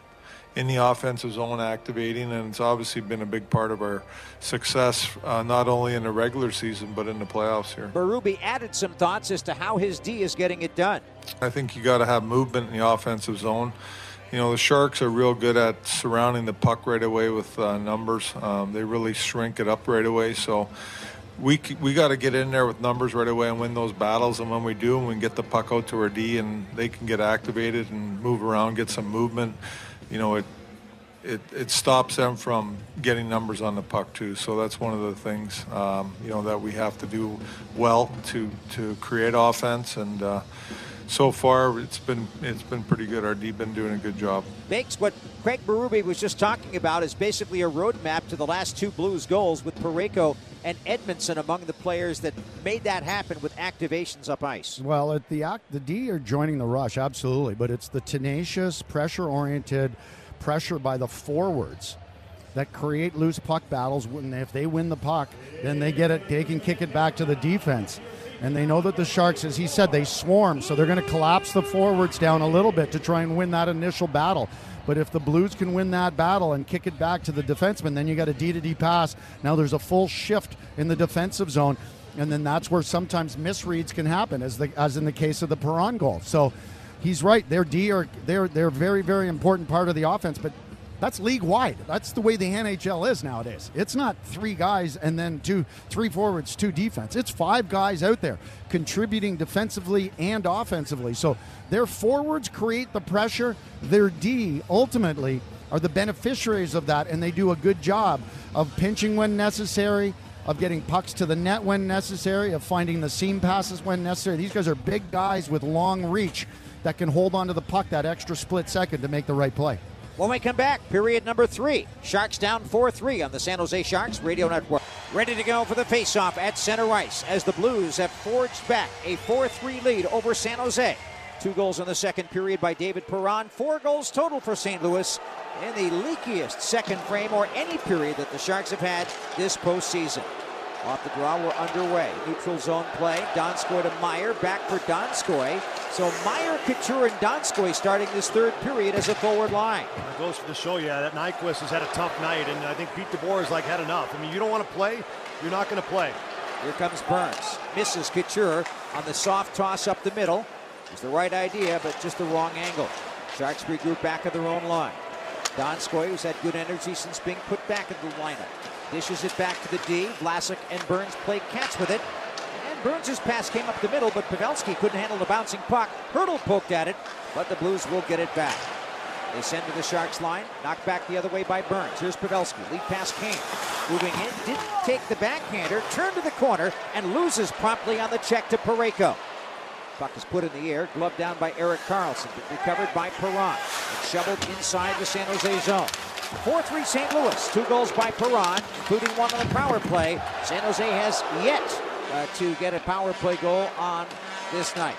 in the offensive zone activating, and it's obviously been a big part of our success, uh, not only in the regular season, but in the playoffs here. Berube added some thoughts as to how his D is getting it done. I think you got to have movement in the offensive zone. You know, the Sharks are real good at surrounding the puck right away with uh, numbers. Um, they really shrink it up right away. So we we got to get in there with numbers right away and win those battles. And when we do, and we can get the puck out to our D and they can get activated and move around, get some movement, you know, it it it stops them from getting numbers on the puck too. So that's one of the things, um, you know, that we have to do well to to create offense. And uh, so far, it's been it's been pretty good. Our D been doing a good job. Bakes, what Craig Berube was just talking about is basically a roadmap to the last two Blues goals with Parayko and Edmondson among the players that made that happen with activations up ice. Well, at the act, the D are joining the rush, absolutely, but it's the tenacious, pressure-oriented pressure by the forwards that create loose puck battles. When if they win the puck, then they get it. They can kick it back to the defense. And they know that the Sharks, as he said, they swarm, so they're going to collapse the forwards down a little bit to try and win that initial battle. But if the Blues can win that battle and kick it back to the defenseman, then you got a D-to-D pass. Now there's a full shift in the defensive zone, and then that's where sometimes misreads can happen, as the as in the case of the Perron goal. So he's right. Their D are they're they're a very, very important part of the offense, but that's league-wide. That's the way the N H L is nowadays. It's not three guys and then two, three forwards, two defense. It's five guys out there contributing defensively and offensively. So their forwards create the pressure. Their D, ultimately, are the beneficiaries of that, and they do a good job of pinching when necessary, of getting pucks to the net when necessary, of finding the seam passes when necessary. These guys are big guys with long reach that can hold on to the puck that extra split second to make the right play. When we come back, period number three. Sharks down four three on the San Jose Sharks Radio Network. Ready to go for the faceoff at center ice as the Blues have forged back a four three lead over San Jose. Two goals in the second period by David Perron. Four goals total for Saint Louis in the leakiest second frame or any period that the Sharks have had this postseason. Off the draw, we're underway. Neutral zone play. Donskoy to Meyer. Back for Donskoy. So Meyer, Couture, and Donskoy starting this third period as a forward line. It goes to show you that Nyquist has had a tough night, and I think Pete DeBoer has like had enough. I mean, you don't want to play, you're not going to play. Here comes Burns. Misses Couture on the soft toss up the middle. It's the right idea, but just the wrong angle. Sharks regroup back at their own line. Donskoy, who's had good energy since being put back in the lineup, dishes it back to the D. Vlasic and Burns play catch with it. And Burns' pass came up the middle, but Pavelski couldn't handle the bouncing puck. Hurdle poked at it, but the Blues will get it back. They send to the Sharks line. Knocked back the other way by Burns. Here's Pavelski. Lead pass Kane. Moving in. Didn't take the backhander. Turned to the corner and loses promptly on the check to Parayko. Puck is put in the air. Gloved down by Erik Karlsson. But recovered by Perron. And shoveled inside the San Jose zone. four three Saint Louis. Two goals by Perron, including one on the power play. San Jose has yet uh, to get a power play goal on this night.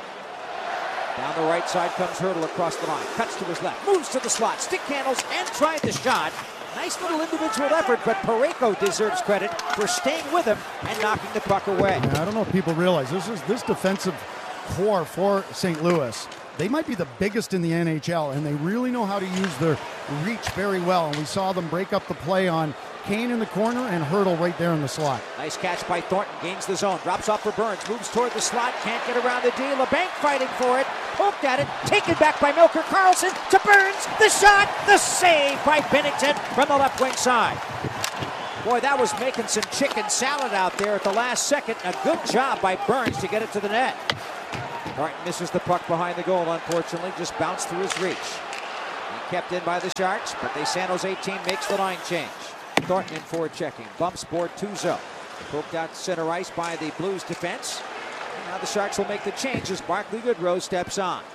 Down the right side comes Hurdle across the line. Cuts to his left. Moves to the slot. Stick handles and tried the shot. Nice little individual effort, but Parayko deserves credit for staying with him and knocking the puck away. Yeah, I don't know if people realize this is this defensive core for Saint Louis. They might be the biggest in the N H L, and they really know how to use their reach very well. And we saw them break up the play on Kane in the corner and Hurdle right there in the slot. Nice catch by Thornton, gains the zone, drops off for Burns, moves toward the slot, can't get around the D. LeBanc fighting for it, poked at it, taken back by Melker Karlsson to Burns, the shot, the save by Binnington from the left wing side. Boy, that was making some chicken salad out there at the last second. A good job by Burns to get it to the net. Thornton misses the puck behind the goal, unfortunately, just bounced through his reach. He kept in by the Sharks, but the San Jose team makes the line change. Thornton in forward checking, bumps Bortuzzo. Poked out to center ice by the Blues defense. And now the Sharks will make the change as Barclay Goodrow steps on.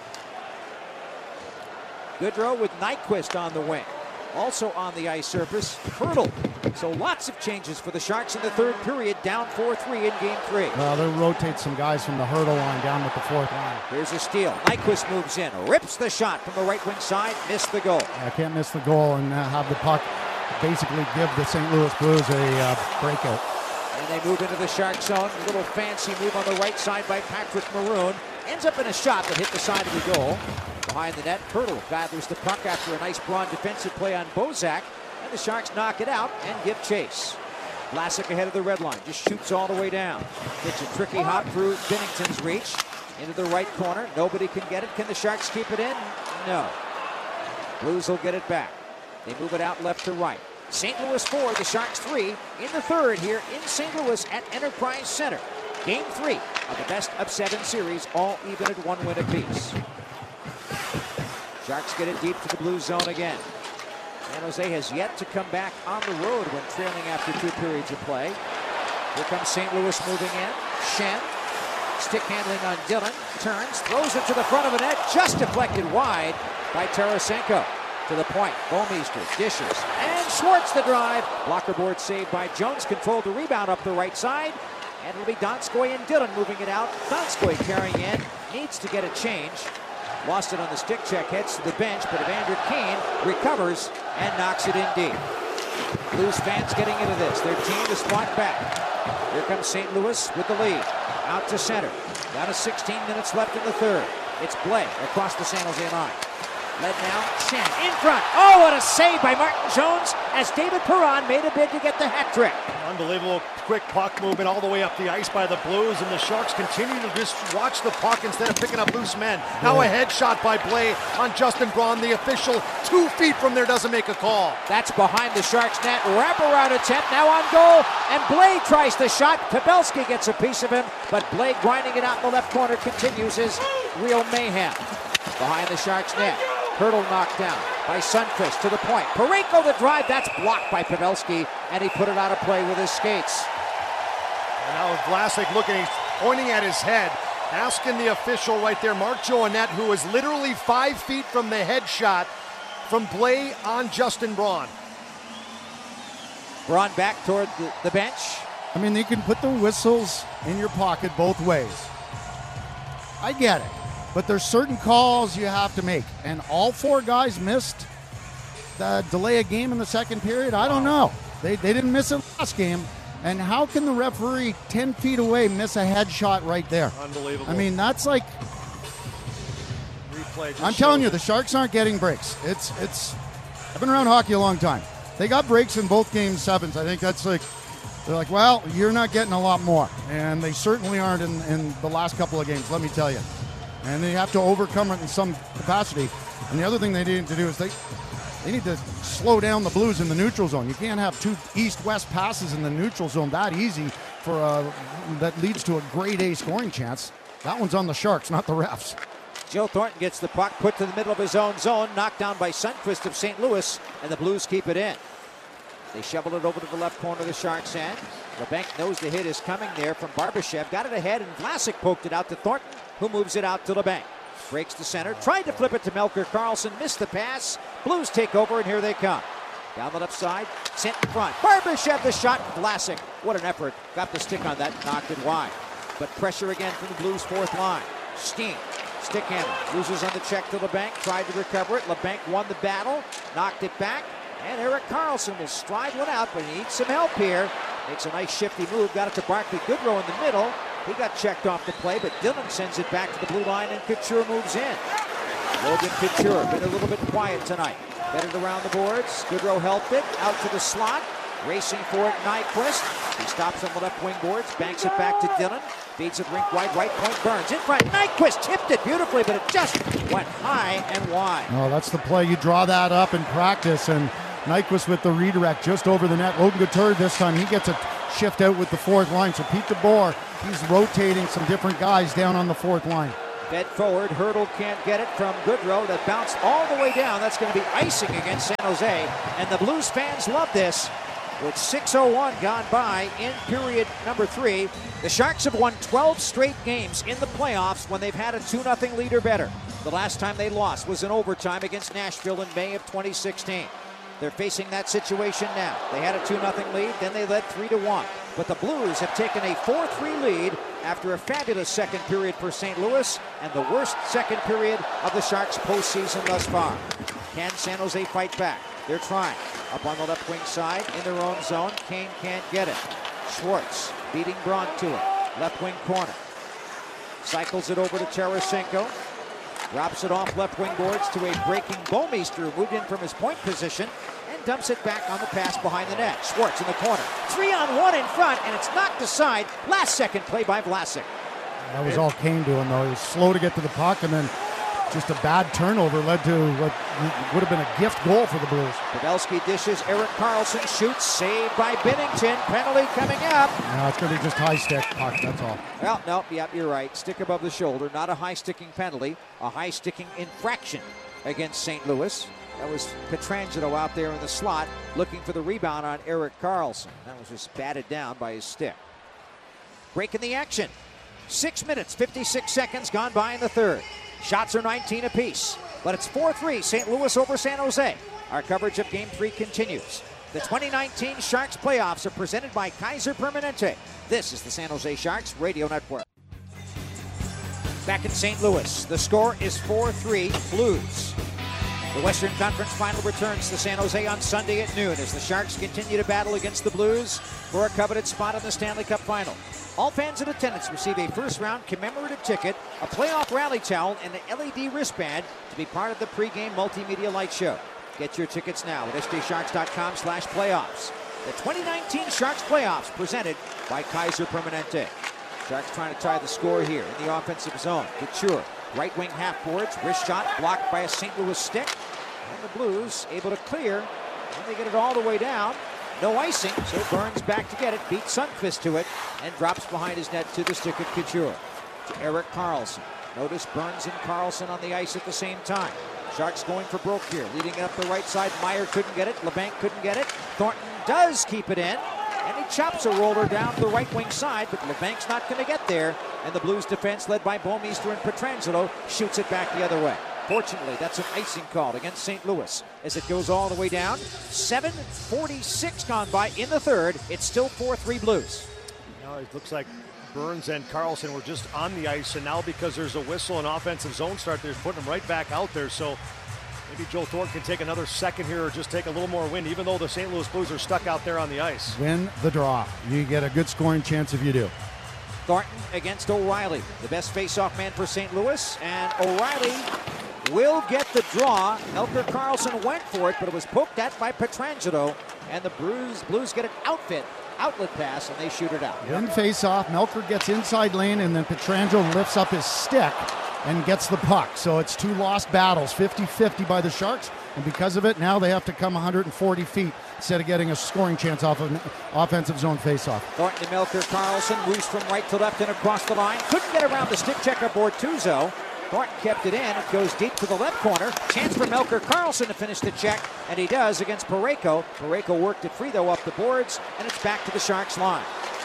Goodrow with Nyquist on the wing. Also on the ice surface, Hurdle. So lots of changes for the Sharks in the third period, down four three in game three. Well, they'll rotate some guys from the Hurdle line down with the fourth line. Here's a steal. Nyquist moves in, rips the shot from the right wing side, missed the goal. I can't miss the goal and uh, have the puck basically give the Saint Louis Blues a uh, breakout. And they move into the Shark zone. A little fancy move on the right side by Patrick Maroon. Ends up in a shot that hit the side of the goal. Behind the net, Hurdle gathers the puck after a nice Braun defensive play on Bozak. And the Sharks knock it out and give chase. Vlasic ahead of the red line, just shoots all the way down. Gets a tricky hop through Binnington's reach. Into the right corner, nobody can get it. Can the Sharks keep it in? No. Blues will get it back. They move it out left to right. Saint Louis four, the Sharks three in the third here in Saint Louis at Enterprise Center. Game three of the best of seven series, all even at one win apiece. Sharks get it deep to the Blues zone again. San Jose has yet to come back on the road when trailing after two periods of play. Here comes Saint Louis moving in. Shen, stick handling on Dillon, turns, throws it to the front of the net, just deflected wide by Tarasenko. To the point, Bouwmeester dishes, and Schwartz the drive. Blocker board saved by Jones, controlled the rebound up the right side. And it'll be Donskoy and Dillon moving it out. Donskoy carrying in, needs to get a change. Lost it on the stick check, heads to the bench, but Evander Kane recovers and knocks it in deep. Blues fans getting into this. Their team is fought back. Here comes Saint Louis with the lead. Out to center. Down to sixteen minutes left in the third. It's Blais across the San Jose line. Led now, Shen in front. Oh, what a save by Martin Jones as David Perron made a bid to get the hat trick. Unbelievable quick puck movement all the way up the ice by the Blues, and the Sharks continue to just watch the puck instead of picking up loose men. Now a headshot by Blais on Justin Braun. The official two feet from there doesn't make a call. That's behind the Sharks net. Wraparound attempt now on goal, and Blais tries the shot. Pavelski gets a piece of him, but Blais grinding it out in the left corner continues his real mayhem. Behind the Sharks net. Hurdle knocked down by Sundqvist to the point. Parayko the drive, that's blocked by Pavelski, and he put it out of play with his skates. And now Vlasic looking, he's pointing at his head, asking the official right there, Mark Joannette, who is literally five feet from the headshot from Blais on Justin Braun. Braun back toward the, the bench. I mean, you can put the whistles in your pocket both ways. I get it. But there's certain calls you have to make. And all four guys missed the delay a game in the second period. I don't know. They, they didn't miss it last game. And how can the referee ten feet away miss a headshot right there? Unbelievable. I mean, that's like... Replay just I'm telling shows you, the Sharks aren't getting breaks. It's, it's... I've been around hockey a long time. They got breaks in both game sevens. I think that's like... They're like, well, you're not getting a lot more. And they certainly aren't in, in the last couple of games, let me tell you. And they have to overcome it in some capacity. And the other thing they need to do is they they need to slow down the Blues in the neutral zone. You can't have two east-west passes in the neutral zone that easy for a, that leads to a grade A scoring chance. That one's on the Sharks, not the refs. Joe Thornton gets the puck put to the middle of his own zone, knocked down by Sundqvist of Saint Louis, and the Blues keep it in. They shovel it over to the left corner of the Sharks' end. LeBanc knows the hit is coming there from Barbashev. Got it ahead, and Vlasic poked it out to Thornton, who moves it out to LeBanc. Breaks the center, tried to flip it to Melker Karlsson, missed the pass. Blues take over, and here they come. Down the left side, sent in front. Barbashev the shot, Vlasic. What an effort. Got the stick on that, knocked it wide. But pressure again from the Blues' fourth line. Steen, stick handle, loses on the check to LeBanc, tried to recover it. LeBanc won the battle, knocked it back. And Erik Karlsson will stride one out, but he needs some help here. Makes a nice shifty move, got it to Barclay Goodrow in the middle. He got checked off the play, but Dillon sends it back to the blue line, and Couture moves in. Logan Couture, been a little bit quiet tonight. Headed around the boards. Goodrow helped it, out to the slot. Racing for it, Nyquist. He stops on the left wing boards, banks it back to Dillon. Feeds it rink wide, right point, Burns in front. Nyquist tipped it beautifully, but it just went high and wide. Oh, that's the play. You draw that up in practice, and Nyquist with the redirect just over the net. Logan Couture this time, he gets a shift out with the fourth line. So Pete DeBoer, he's rotating some different guys down on the fourth line. Fed forward, Hurdle can't get it from Goodrow. That bounced all the way down. That's going to be icing against San Jose. And the Blues fans love this. With six oh one gone by in period number three, the Sharks have won twelve straight games in the playoffs when they've had a two nothing lead or better. The last time they lost was in overtime against Nashville in May of twenty sixteen. They're facing that situation now. They had a two nothing lead, then they led three to one. But the Blues have taken a four three lead after a fabulous second period for Saint Louis and the worst second period of the Sharks postseason thus far. Can San Jose fight back? They're trying. Up on the left wing side, in their own zone. Kane can't get it. Schwartz beating Braun to it. Left wing corner. Cycles it over to Tarasenko. Drops it off left wing boards to a breaking Bouwmeester, who moved in from his point position and dumps it back on the pass behind the net. Schwartz in the corner. Three on one in front, and it's knocked aside. Last second play by Vlasic. That was all Kane doing, though. He was slow to get to the puck, and then just a bad turnover led to what would have been a gift goal for the Blues. Pavelski dishes, Erik Karlsson shoots, saved by Binnington. Penalty coming up. No, it's going to be just high stick puck, that's all. Well, no, yep, you're right. Stick above the shoulder, not a high-sticking penalty, a high-sticking infraction against Saint Louis. That was Pietrangelo out there in the slot looking for the rebound on Erik Karlsson. That was just batted down by his stick. Break in the action. Six minutes, fifty-six seconds gone by in the third. Shots are nineteen apiece, but it's four three Saint Louis over San Jose. Our coverage of Game three continues. The twenty nineteen Sharks playoffs are presented by Kaiser Permanente. This is the San Jose Sharks Radio Network. Back in Saint Louis, the score is four three Blues. The Western Conference Final returns to San Jose on Sunday at noon as the Sharks continue to battle against the Blues for a coveted spot in the Stanley Cup Final. All fans in attendance receive a first-round commemorative ticket, a playoff rally towel, and an L E D wristband to be part of the pregame multimedia light show. Get your tickets now at S J Sharks dot com slash playoffs. The twenty nineteen Sharks playoffs presented by Kaiser Permanente. Sharks trying to tie the score here in the offensive zone. Couture, right wing half boards, wrist shot blocked by a Saint Louis stick. And the Blues able to clear, and they get it all the way down. No icing, so Burns back to get it, beats Sundqvist to it, and drops behind his net to the stick of Couture. To Erik Karlsson. Notice Burns and Karlsson on the ice at the same time. Sharks going for broke here, leading it up the right side. Meyer couldn't get it, LeBanc couldn't get it. Thornton does keep it in, and he chops a roller down the right wing side, but LeBanc's not going to get there, and the Blues defense, led by Bouwmeester and Pietrangelo, shoots it back the other way. Fortunately, that's an icing call against Saint Louis as it goes all the way down. seven forty-six gone by in the third. It's still four three Blues. Now it looks like Burns and Karlsson were just on the ice, and now because there's a whistle and offensive zone start, they're putting them right back out there. So maybe Joe Thornton can take another second here or just take a little more wind, even though the Saint Louis Blues are stuck out there on the ice. Win the draw. You get a good scoring chance if you do. Thornton against O'Reilly, the best face-off man for Saint Louis, and O'Reilly will get the draw. Melker Karlsson went for it, but it was poked at by Pietrangelo, and the Blues, Blues get an outfit, outlet pass, and they shoot it out. Win face-off, Melker gets inside lane, and then Pietrangelo lifts up his stick and gets the puck. So it's two lost battles, fifty fifty by the Sharks, and because of it, now they have to come one hundred forty feet instead of getting a scoring chance off of an offensive zone face-off. Thornton to Melker Karlsson, moves from right to left and across the line. Couldn't get around the stick check of Bortuzzo. Thornton kept it in. It goes deep to the left corner. Chance for Melker Karlsson to finish the check, and he does against Parayko. Parayko worked it free, though, up the boards, and it's back to the Sharks line.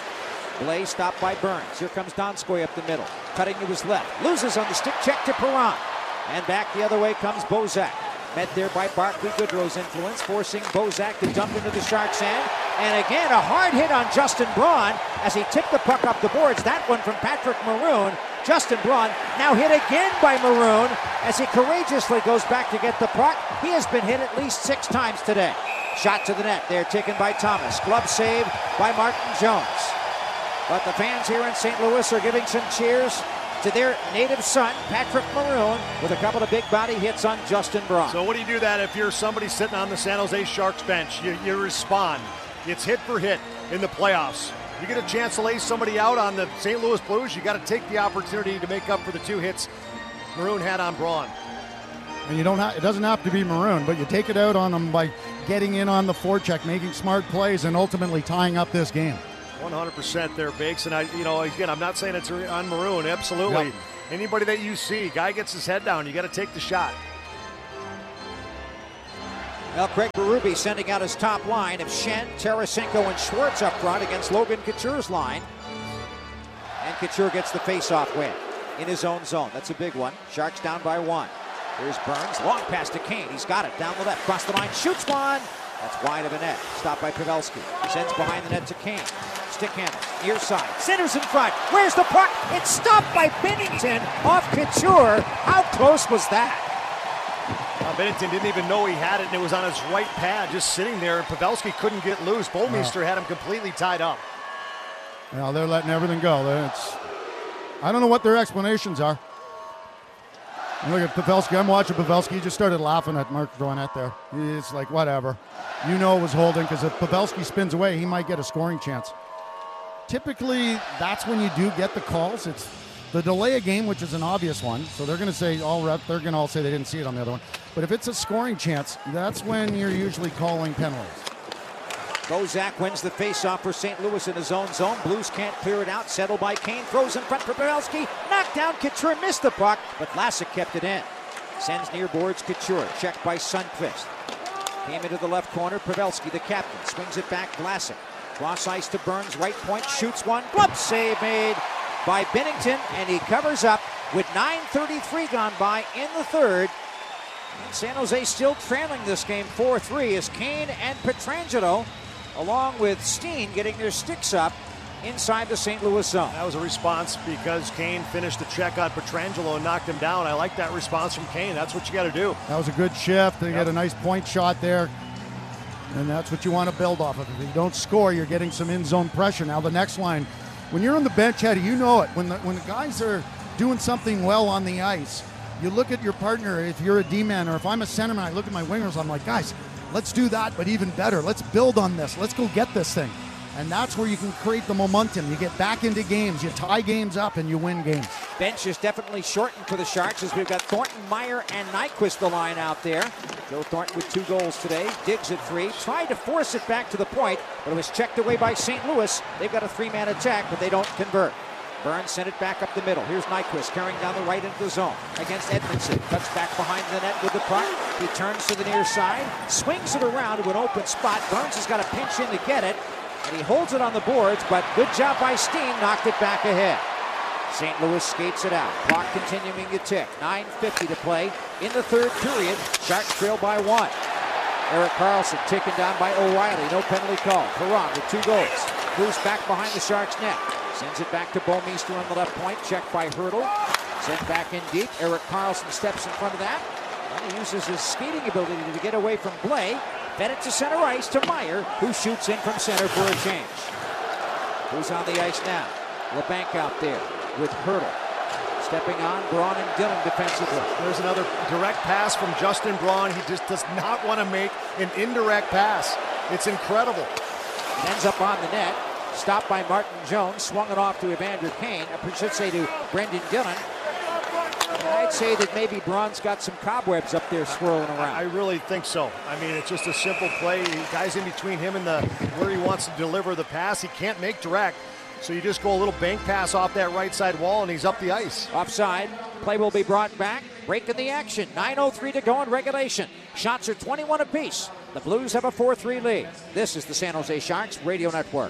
Blais stopped by Burns. Here comes Donskoy up the middle. Cutting to his left. Loses on the stick check to Perron. And back the other way comes Bozak. Met there by Barclay Goodrow's influence, forcing Bozak to dump into the Sharks' end. And again, a hard hit on Justin Braun as he tipped the puck up the boards. That one from Patrick Maroon. Justin Braun now hit again by Maroon as he courageously goes back to get the puck. He has been hit at least six times today. Shot to the net there taken by Thomas. Glove save by Martin Jones. But the fans here in Saint Louis are giving some cheers to their native son, Patrick Maroon, with a couple of big body hits on Justin Braun. So what do you do that if you're somebody sitting on the San Jose Sharks bench? You, you respond. It's hit for hit in the playoffs. You get a chance to lay somebody out on the Saint Louis Blues, you got to take the opportunity to make up for the two hits Maroon had on Braun. And you don't have, it doesn't have to be Maroon, but you take it out on them by getting in on the forecheck, making smart plays, and ultimately tying up this game. one hundred percent there, Bakes. And, I, you know, again, I'm not saying it's on Maroon. Absolutely. Yep. Anybody that you see, guy gets his head down, you got to take the shot. Well, Craig Berube sending out his top line of Schenn, Tarasenko, and Schwartz up front against Logan Couture's line. And Couture gets the face-off win in his own zone. That's a big one. Sharks down by one. Here's Burns. Long pass to Kane. He's got it. Down the left. Cross the line. Shoots one. That's wide of a net. Stopped by Pavelski. Sends behind the net to Kane. Stick handle. Near side. Centers in front. Where's the puck? It's stopped by Binnington off Couture. How close was that? Uh, Binnington didn't even know he had it, and it was on his right pad, just sitting there, and Pavelski couldn't get loose. Bouwmeester wow. had him completely tied up. Well, they're letting everything go. It's, I don't know what their explanations are. And look at Pavelski. I'm watching Pavelski. He just started laughing at Mark Drouinette there. It's like, whatever. You know it was holding, because if Pavelski spins away, he might get a scoring chance. Typically, that's when you do get the calls. It's the delay of game, which is an obvious one. So they're going to say all rep. They're going to all say they didn't see it on the other one. But if it's a scoring chance, that's when you're usually calling penalties. Bozak wins the faceoff for Saint Louis in his own zone. Blues can't clear it out. Settled by Kane. Throws in front for Pavelski. Knocked down. Couture missed the puck, but Vlasic kept it in. Sends near boards Couture. Checked by Sundqvist. Came into the left corner. Pavelski, the captain, swings it back. Vlasic. Cross ice to Burns. Right point. Shoots one. Glove save made by Binnington, and he covers up with nine thirty-three gone by in the third. And San Jose still trailing this game four three as Kane and Pietrangelo, along with Steen, getting their sticks up inside the Saint Louis zone. That was a response because Kane finished the check on Pietrangelo and knocked him down. I like that response from Kane. That's what you got to do. That was a good shift. They yep. get a nice point shot there, and that's what you want to build off of. If you don't score, you're getting some in-zone pressure. Now the next line, when you're on the bench, Eddie, you know it. When the, when the guys are doing something well on the ice, you look at your partner. If you're a D-man or if I'm a centerman, I look at my wingers, I'm like, guys, let's do that, but even better. Let's build on this. Let's go get this thing. And that's where you can create the momentum. You get back into games, you tie games up, and you win games. Bench is definitely shortened for the Sharks as we've got Thornton, Meyer, and Nyquist the line out there. Joe Thornton with two goals today. Diggs at three. Tried to force it back to the point, but it was checked away by Saint Louis. They've got a three-man attack, but they don't convert. Burns sent it back up the middle. Here's Nyquist carrying down the right into the zone against Edmondson. Cuts back behind the net with the puck. He turns to the near side, swings it around to an open spot. Burns has got to pinch in to get it, and he holds it on the boards, but good job by Steen, knocked it back ahead. Saint Louis skates it out. Clock continuing to tick. nine fifty to play in the third period. Sharks trail by one. Erik Karlsson taken down by O'Reilly. No penalty call. Perron with two goals. Moves back behind the Sharks net. Sends it back to Bouwmeester on the left point. Checked by Hurdle. Sent back in deep. Erik Karlsson steps in front of that. And he uses his skating ability to get away from Blais. Fed it to center ice to Meyer, who shoots in from center for a change. Who's on the ice now? LeBanc out there with Hurdle. Stepping on, Braun and Dillon defensively. There's another direct pass from Justin Braun. He just does not want to make an indirect pass. It's incredible. It ends up on the net. Stopped by Martin Jones. Swung it off to Evander Kane. I should say to Brendan Dillon. And I'd say that maybe Braun's got some cobwebs up there swirling around. I really think so. I mean, it's just a simple play. Guys in between him and the where he wants to deliver the pass. He can't make direct. So you just go a little bank pass off that right side wall, and he's up the ice. Offside. Play will be brought back. Break in the action. nine oh three to go in regulation. Shots are twenty-one apiece. The Blues have a four three lead. This is the San Jose Sharks Radio Network.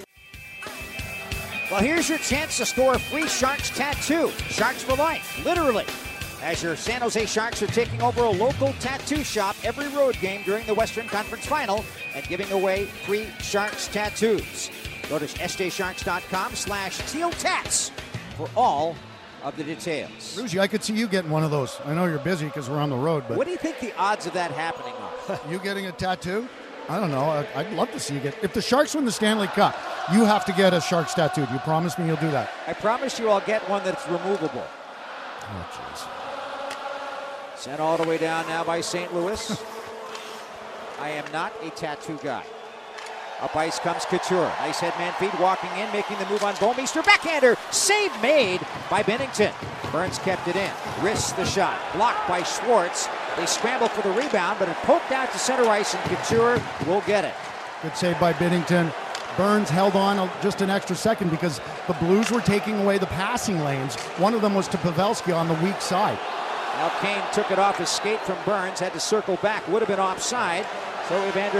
Well, here's your chance to score a free Sharks tattoo. Sharks for life, literally. As your San Jose Sharks are taking over a local tattoo shop every road game during the Western Conference Final and giving away free Sharks tattoos. Go to S J Sharks dot com slash teal tats for all of the details. Ruzi, I could see you getting one of those. I know you're busy because we're on the road, but What do you think the odds of that happening are? you getting a tattoo? I don't know. I- I'd love to see you get. If the Sharks win the Stanley Cup, you have to get a Sharks tattoo. You promise me you'll do that? I promise you I'll get one that's removable. Oh, jeez. Sent all the way down now by Saint Louis. I am not a tattoo guy. Up ice comes Couture. Nice head man feed walking in, making the move on Bouwmeester. Backhander. Save made by Bennington. Burns kept it in. Risks the shot. Blocked by Schwartz. They scramble for the rebound, but it poked out to center ice, and Couture will get it. Good save by Binnington. Burns held on a- just an extra second because the Blues were taking away the passing lanes. One of them was to Pavelski on the weak side. Now Kane took it off his skate from Burns, had to circle back, would have been offside. So Evander